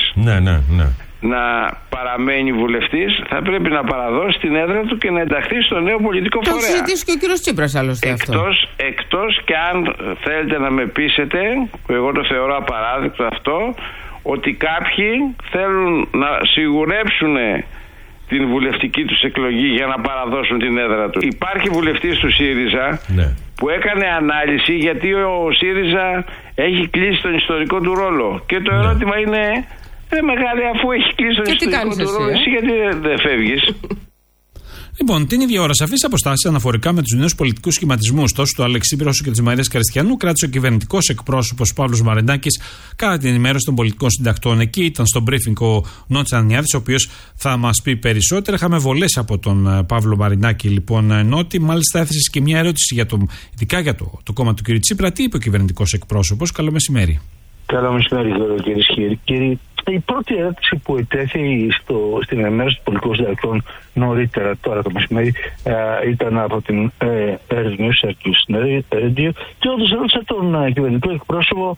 να παραμένει βουλευτής. Θα πρέπει να παραδώσει την έδρα του και να ενταχθεί στο νέο πολιτικό φορέα. Το συζητήσει και ο κύριος Τσίπρας άλλωστε αυτό. Εκτός και αν θέλετε να με πείσετε, που εγώ το θεωρώ απαράδεκτο αυτό, ότι κάποιοι θέλουν να σιγουρέψουν την βουλευτική τους εκλογή για να παραδώσουν την έδρα του. Υπάρχει βουλευτής του ΣΥΡΙΖΑ που έκανε ανάλυση γιατί ο ΣΥΡΙΖΑ έχει κλείσει τον ιστορικό του ρόλο. Και το ερώτημα είναι, μεγάλη, αφού έχει κλείσει τον ιστορικό του ρόλο, εσύ γιατί δεν φεύγεις? Λοιπόν, την ίδια ώρα, σαφείς αποστάσεις αναφορικά με τους νέους πολιτικούς σχηματισμούς τόσο του Αλέξη Τσίπρα όσο και της Μαρίας Καριστιανού κράτησε ο κυβερνητικός εκπρόσωπος Παύλος Μαρινάκης κατά την ενημέρωση των πολιτικών συντακτών. Εκεί ήταν στο briefing ο Νότης Ανιάδης, ο οποίος θα μας πει περισσότερα. Είχαμε βολές από τον Παύλο Μαρινάκη, λοιπόν, Νότη. Μάλιστα, έθεσε και μια ερώτηση ειδικά για το κόμμα του κ. Τσίπρα. Τι είπε ο κυβερνητικός εκπρόσωπος? Καλό μεσημέρι. Καλό μεσημέρι, κυρίε και κύριοι. Η πρώτη ερώτηση που ετέθη στην ενημέρωση των πολιτικών συντακτών νωρίτερα, τώρα το μεσημέρι, ήταν από την News Radio και όντως ρώτησα τον κυβερνητικό εκπρόσωπο,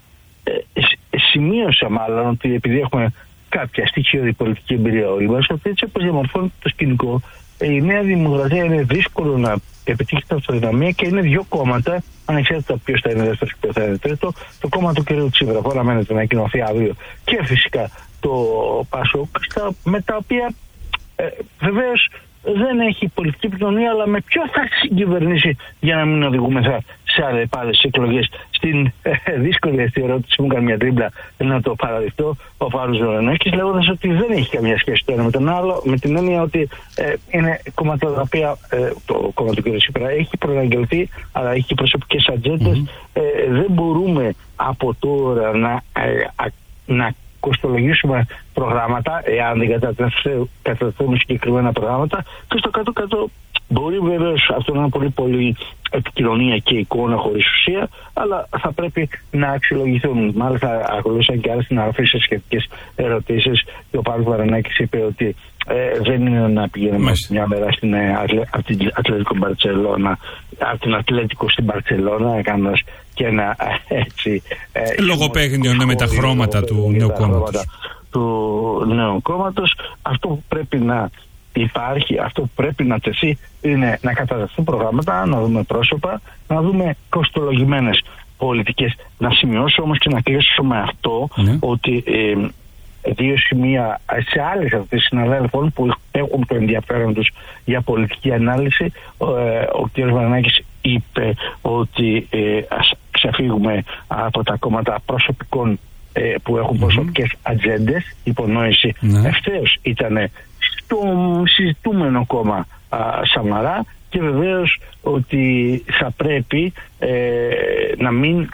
σημείωσα μάλλον ότι επειδή έχουμε κάποια στοιχειώδη πολιτική εμπειρία όλοι μας, ότι έτσι όπως διαμορφώνεται το σκηνικό, η Νέα Δημοκρατία είναι δύσκολο να επιτύχει την αυτοδυναμία και είναι δύο κόμματα, ανεξάρτητα ποιος θα είναι δεύτερο και ποιος θα είναι τρίτο, το κόμμα του κ. Τσίπρα που αναμένεται να κοινωθεί αύριο και φυσικά το ΠΑΣΟΚ, με τα οποία βεβαίως δεν έχει πολιτική επικοινωνία, αλλά με ποιο θα συγκυβερνήσει για να μην οδηγούμεθα σε άλλες εκλογές. Στην δύσκολη αυτή ερώτηση μου έκανε μια τρίμπλα να το παραδειχτώ ο Φάρος Βαρανάκης, λέγοντας ότι δεν έχει καμία σχέση το ένα με τον άλλο, με την έννοια ότι είναι κόμματα τα οποία το κόμμα του κ. Τσίπρα έχει προαναγγελθεί, αλλά έχει προσωπικές ατζέντες. Δεν μπορούμε από τώρα να κοστολογήσουμε προγράμματα, εάν δεν κατατεθούν συγκεκριμένα προγράμματα, και στο κάτω-κάτω μπορεί βεβαίως αυτό να είναι πολύ πολύ επικοινωνία και εικόνα χωρίς ουσία, αλλά θα πρέπει να αξιολογηθούν. Μάλιστα ακολούθησαν και άλλες συναγραφείς σε σχετικές ερωτήσεις και ο Παύλος Βαρανάκης είπε ότι δεν είναι να πηγαίνουμε μια μέρα στην Ατλέτικο Μπαρτσελώνα, από την Ατλέτικο στην Μπαρτσελώνα, κάνοντας και ένα έτσι λογοπαίγνιο με τα χρώματα του νέου κόμματος. Του νέου κόμματος. Αυτό που πρέπει να υπάρχει, αυτό που πρέπει να τεθεί είναι να κατατεθούν προγράμματα, να δούμε πρόσωπα, να δούμε κοστολογημένες πολιτικές. Να σημειώσω όμως και να κλείσω με αυτό ότι δύο σημεία σε άλλες αυτές συναδέλφων που έχουν το ενδιαφέρον τους για πολιτική ανάλυση. Ο κ. Βαρανάκης είπε ότι ας ξεφύγουμε από τα κόμματα προσωπικών που έχουν προσωπικές ατζέντες. Υπονόηση ευθέως ήταν στο συζητούμενο κόμμα Σαμαρά, και βεβαίως ότι θα πρέπει να μην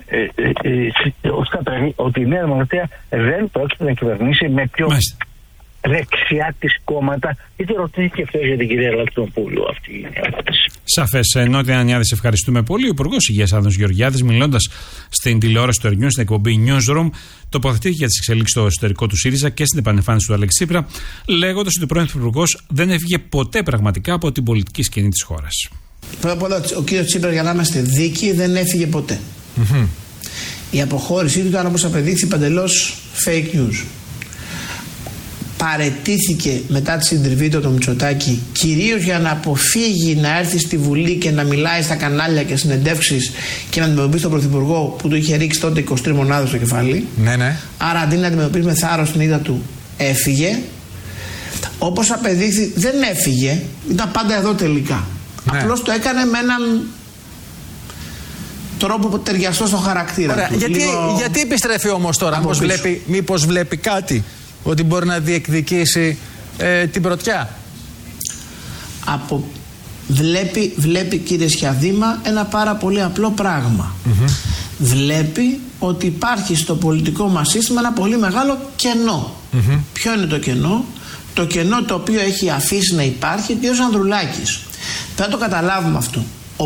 ότι η Νέα Δημοκρατία δεν πρόκειται να κυβερνήσει με πιο δεξιά της κόμματα. Είτε ρωτήθηκε ευθέως για την κυρία Λακτοπούλου αυτή η ερώτηση. Σαφές. Νότια Ανιάδη, ευχαριστούμε πολύ. Ο Υπουργός Υγείας Άδωνης Γεωργιάδης, μιλώντας στην τηλεόραση του Ερνιού, στην εκπομπή Newsroom, τοποθετήθηκε για τις εξελίξεις στο εσωτερικό του ΣΥΡΙΖΑ και στην επανεμφάνιση του Αλέξη Τσίπρα, λέγοντας ότι ο πρώην Υπουργός δεν έφυγε ποτέ πραγματικά από την πολιτική σκηνή της χώρας. Πρώτα απ' όλα, ο κύριος Τσίπρα, για να είμαστε δίκαιοι, δεν έφυγε ποτέ. Η αποχώρησή του ήταν, όπως απεδείχθη, παντελώς fake news. Παραιτήθηκε μετά τη συντριβή του το Μητσοτάκη, κυρίως για να αποφύγει να έρθει στη Βουλή και να μιλάει στα κανάλια και συνεντεύξεις και να αντιμετωπίσει τον Πρωθυπουργό που του είχε ρίξει τότε 23 μονάδες στο κεφάλι. Ναι. Άρα αντί να αντιμετωπίσει με θάρρος την ήττα του, έφυγε. Όπως απεδείχθη, δεν έφυγε, ήταν πάντα εδώ τελικά. Απλώς το έκανε με έναν τρόπο που ταιριαστό στο χαρακτήρα. Ωραία. του. Γιατί επιστρέφει όμως τώρα, μήπως βλέπει κάτι, ότι μπορεί να διεκδικήσει την πρωτιά? Βλέπει, κύριε Σιαδήμα, ένα πάρα πολύ απλό πράγμα. Βλέπει ότι υπάρχει στο πολιτικό μας σύστημα ένα πολύ μεγάλο κενό. Ποιο είναι το κενό? Το κενό το οποίο έχει αφήσει να υπάρχει ο κ. Ανδρουλάκης. Θα το καταλάβουμε αυτό.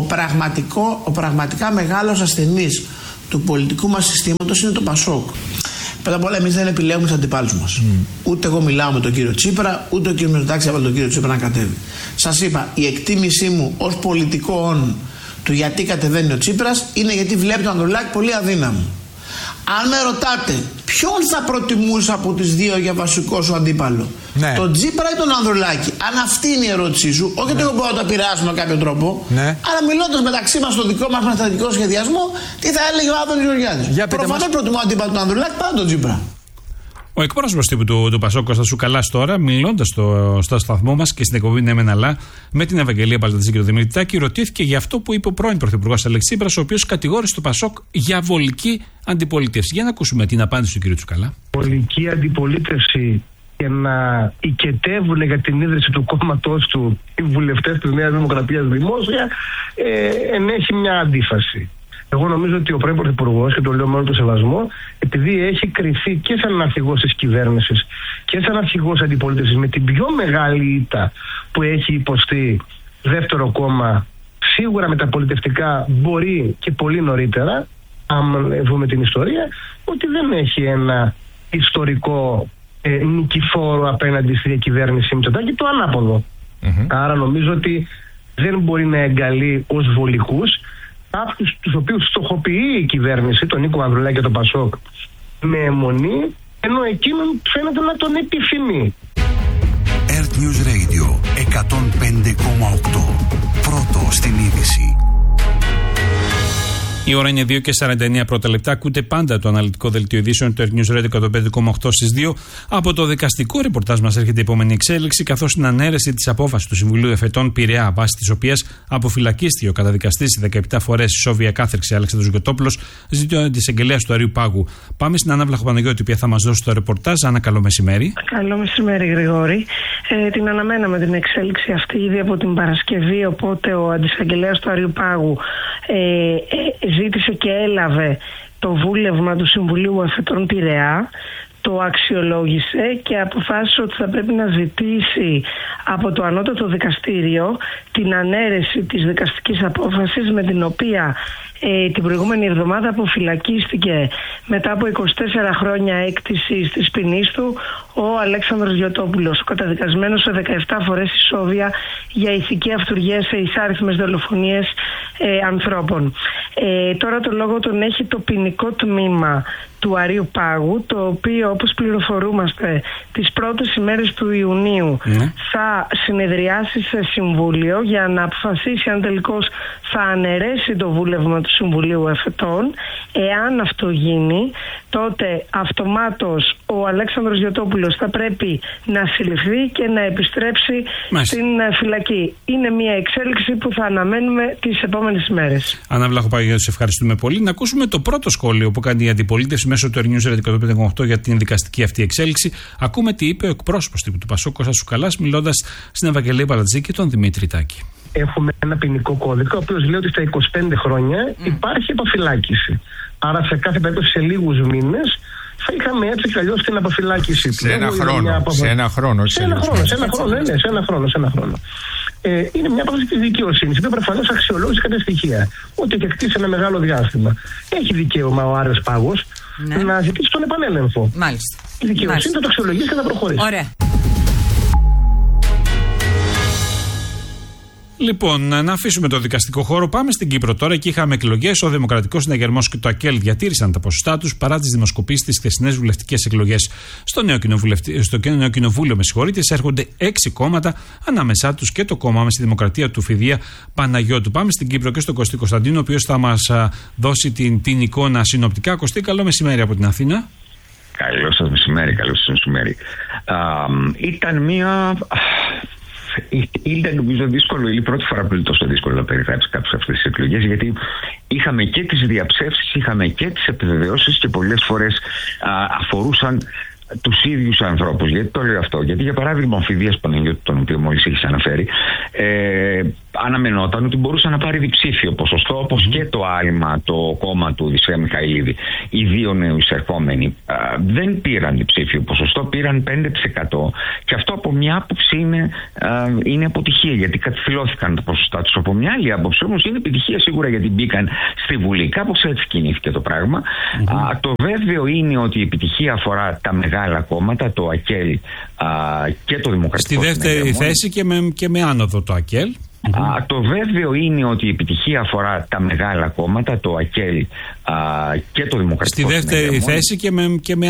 Ο πραγματικά μεγάλος ασθενής του πολιτικού μας συστήματος είναι το Πασόκ. Πρώτα απ' όλα, εμείς δεν επιλέγουμε τους αντιπάλους μας. Ούτε εγώ μιλάω με τον κύριο Τσίπρα, ούτε ο κύριος Μητσοτάκης έβαλε τον κύριο Τσίπρα να κατέβει. Σας είπα, η εκτίμησή μου ως πολιτικών του γιατί κατεβαίνει ο Τσίπρας είναι γιατί βλέπει τον Ανδρουλάκη πολύ αδύναμο. Αν με ρωτάτε ποιον θα προτιμούσα από τις δύο για βασικό σου αντίπαλο, τον Τσίπρα ή τον Ανδρουλάκη? Αν αυτή είναι η ερώτησή σου, όχι ότι εγώ μπορώ να το επηρεάσω με κάποιο τρόπο, αλλά μιλώντας μεταξύ μας στο δικό μας στρατηγικό σχεδιασμό, τι θα έλεγε ο Άδωνης Γεωργιάδης? Προφανώς προτιμώ αντίπαλο τον Ανδρουλάκη πάνω τον Τσίπρα. Ο εκπρόσωπος τύπου του Πασόκ, Κώστας Τσουκαλάς, τώρα, μιλώντας στο σταθμό μας και στην εκπομπή Ναι Μεν Αλλά με την Ευαγγελία Παλτατζή και τον Δημήτρη Τάκη, ρωτήθηκε για αυτό που είπε ο πρώην Πρωθυπουργός Αλέξη Τσίπρας, ο οποίος κατηγόρησε το Πασόκ για βολική αντιπολίτευση. Για να ακούσουμε την απάντηση του κ. Τσουκαλά. Βολική αντιπολίτευση και να οικετεύουν για την ίδρυση του κόμματός του οι βουλευτές της Νέας Δημοκρατίας δημόσια ενέχει μια αντίφαση. Εγώ νομίζω ότι ο πρώην Πρωθυπουργός, και το λέω με όλο το σεβασμό, επειδή έχει κρυφθεί και σαν αρχηγός της κυβέρνησης και σαν αρχηγός αντιπολίτευσης με την πιο μεγάλη ήττα που έχει υποστεί δεύτερο κόμμα, σίγουρα μεταπολιτευτικά μπορεί και πολύ νωρίτερα, αν δούμε την ιστορία, ότι δεν έχει ένα ιστορικό νικηφόρο απέναντι στη διακυβέρνηση Μητσοτάκη, το ανάποδο. Άρα νομίζω ότι δεν μπορεί να εγκαλεί ως βολικούς αυτούς τους οποίους στοχοποιεί η κυβέρνηση, τον Νίκο Ανδρουλάκη και τον Πασόκ, με αιμονή, ενώ εκείνον φαίνεται να τον επιθυμεί. Earth News Radio 105,8. Πρώτο στην είδηση. Η ώρα είναι 2:49 πρώτα λεπτά. Ακούτε πάντα το αναλυτικό δελτίο ειδήσεων του News Radio 105,8 στις 2. Από το δικαστικό ρεπορτάζ μας έρχεται η επόμενη εξέλιξη, καθώς την ανέρεση της απόφασης του Συμβουλίου Εφετών Πειραιά, βάσει της οποίας αποφυλακίστηκε ο καταδικαστής 17 φορές ισόβια κάθριξη Αλέξανδρος Γιωτόπουλος, ζητεί της εισαγγελέας του Αρείου Πάγου. Πάμε στην Άννα Βλαχοπαναγιώτη, η οποία θα μας δώσει το ρεπορτάζ. Άννα, καλό μεσημέρι. Καλό μεσημέρι, Γρηγόρη. Την αναμέναμε την εξέλιξη αυτή ήδη από την Παρασκευή, οπότε ο αντισαγγελέας του Αρείου Πάγου ζήτησε και έλαβε το βούλευμα του Συμβουλίου Εφετών Πειραιά, το αξιολόγησε και αποφάσισε ότι θα πρέπει να ζητήσει από το ανώτατο δικαστήριο την ανέρεση της δικαστικής απόφασης, με την οποία την προηγούμενη εβδομάδα αποφυλακίστηκε μετά από 24 χρόνια έκτησης της ποινής του ο Αλέξανδρος Γιωτόπουλος, καταδικασμένος σε 17 φορές ισόβια για ηθική αυτουργία σε εισάριθμες δολοφονίες ανθρώπων. Τώρα το λόγο τον έχει το ποινικό τμήμα του Αρείου Πάγου, το οποίο, όπως πληροφορούμαστε, τις πρώτες ημέρες του Ιουνίου θα συνεδριάσει σε συμβούλιο για να αποφασίσει αν τελικώς θα αναιρέσει το βούλευμα του Συμβουλίου Εφετών. Εάν αυτό γίνει, τότε αυτομάτως ο Αλέξανδρος Γιωτόπουλος θα πρέπει να συλληφθεί και να επιστρέψει στην φυλακή. Είναι μια εξέλιξη που θα αναμένουμε τις επόμενες ημέρες. Άννα Βλαχοπαναγιώτη, σε ευχαριστούμε πολύ. Να ακούσουμε το πρώτο σχόλιο που κάνει η αντιπολίτευση μέσω του News Radio 105,8 για την δικαστική αυτή εξέλιξη. Ακούμε τι είπε ο εκπρόσωπος του Πασόκ, Κώστας Τσουκαλάς, μιλώντας στην Ευαγγελία Παλατζή και τον Δημήτρη Τάκη. Έχουμε ένα ποινικό κώδικα, ο οποίος λέει ότι στα 25 χρόνια υπάρχει αποφυλάκηση. Άρα σε κάθε περίπτωση σε λίγους μήνες θα είχαμε έτσι κι αλλιώς την αποφυλάκηση του. Σε ένα χρόνο. Σε ένα χρόνο. Είναι μια απόφαση της δικαιοσύνης, που προφανώς αξιολόγησε κάποια στοιχεία. Ότι έχει κτίσει ένα μεγάλο διάστημα. Έχει δικαίωμα ο Άρεος Πάγος να ζητήσει τον επανέλεγχο. Μάλιστα. Η δικαιοσύνη θα το αξιολογήσει και θα προχωρήσει. Ωραία. Λοιπόν, να αφήσουμε το δικαστικό χώρο. Πάμε στην Κύπρο τώρα. Εκεί είχαμε εκλογές. Ο Δημοκρατικός Συναγερμός και το ΑΚΕΛ διατήρησαν τα ποσοστά τους παρά τις δημοσκοπήσεις στις χθεσινές βουλευτικές εκλογές. Στο νέο κοινοβούλιο, έρχονται 6 κόμματα, ανάμεσά τους και το κόμμα με στη Δημοκρατία του Φιδία Παναγιώτου. Πάμε στην Κύπρο και στον Κωστή Κωνσταντίνο, ο οποίος θα μας δώσει την εικόνα συνοπτικά. Κωστή, καλό μεσημέρι από την Αθήνα. Καλό σας μεσημέρι. Ήταν νομίζω δύσκολο, είναι η πρώτη φορά που είναι τόσο δύσκολο να περιγράψει κάποιος αυτές τις εκλογές, γιατί είχαμε και τις διαψεύσεις, είχαμε και τις επιβεβαιώσεις και πολλές φορές αφορούσαν τους ίδιους ανθρώπους. Γιατί το λέω αυτό? Γιατί για παράδειγμα ο Φιδίας Παναγιώτου, τον οποίο μόλις έχεις αναφέρει, αναμενόταν ότι μπορούσε να πάρει διψήφιο ποσοστό, όπως και το άλμα, το κόμμα του Οδυσσέα Μιχαηλίδη. Οι δύο νεοεισερχόμενοι δεν πήραν διψήφιο ποσοστό, πήραν 5%. Και αυτό από μια άποψη είναι αποτυχία, γιατί κατηφυλώθηκαν τα ποσοστά τους. Από μια άλλη άποψη όμως είναι επιτυχία σίγουρα, γιατί μπήκαν στη Βουλή. Κάπως έτσι κινήθηκε το πράγμα. Το βέβαιο είναι ότι η επιτυχία αφορά τα μεγάλα κόμματα, το ΑΚΕΛ και το Δημοκρατικό. Στη δεύτερη θέση και με άνοδο το ΑΚΕΛ. Το βέβαιο είναι ότι η επιτυχία αφορά τα μεγάλα κόμματα, το ΑΚΕΛ και το Δημοκρατικό. Στη δεύτερη θέση και με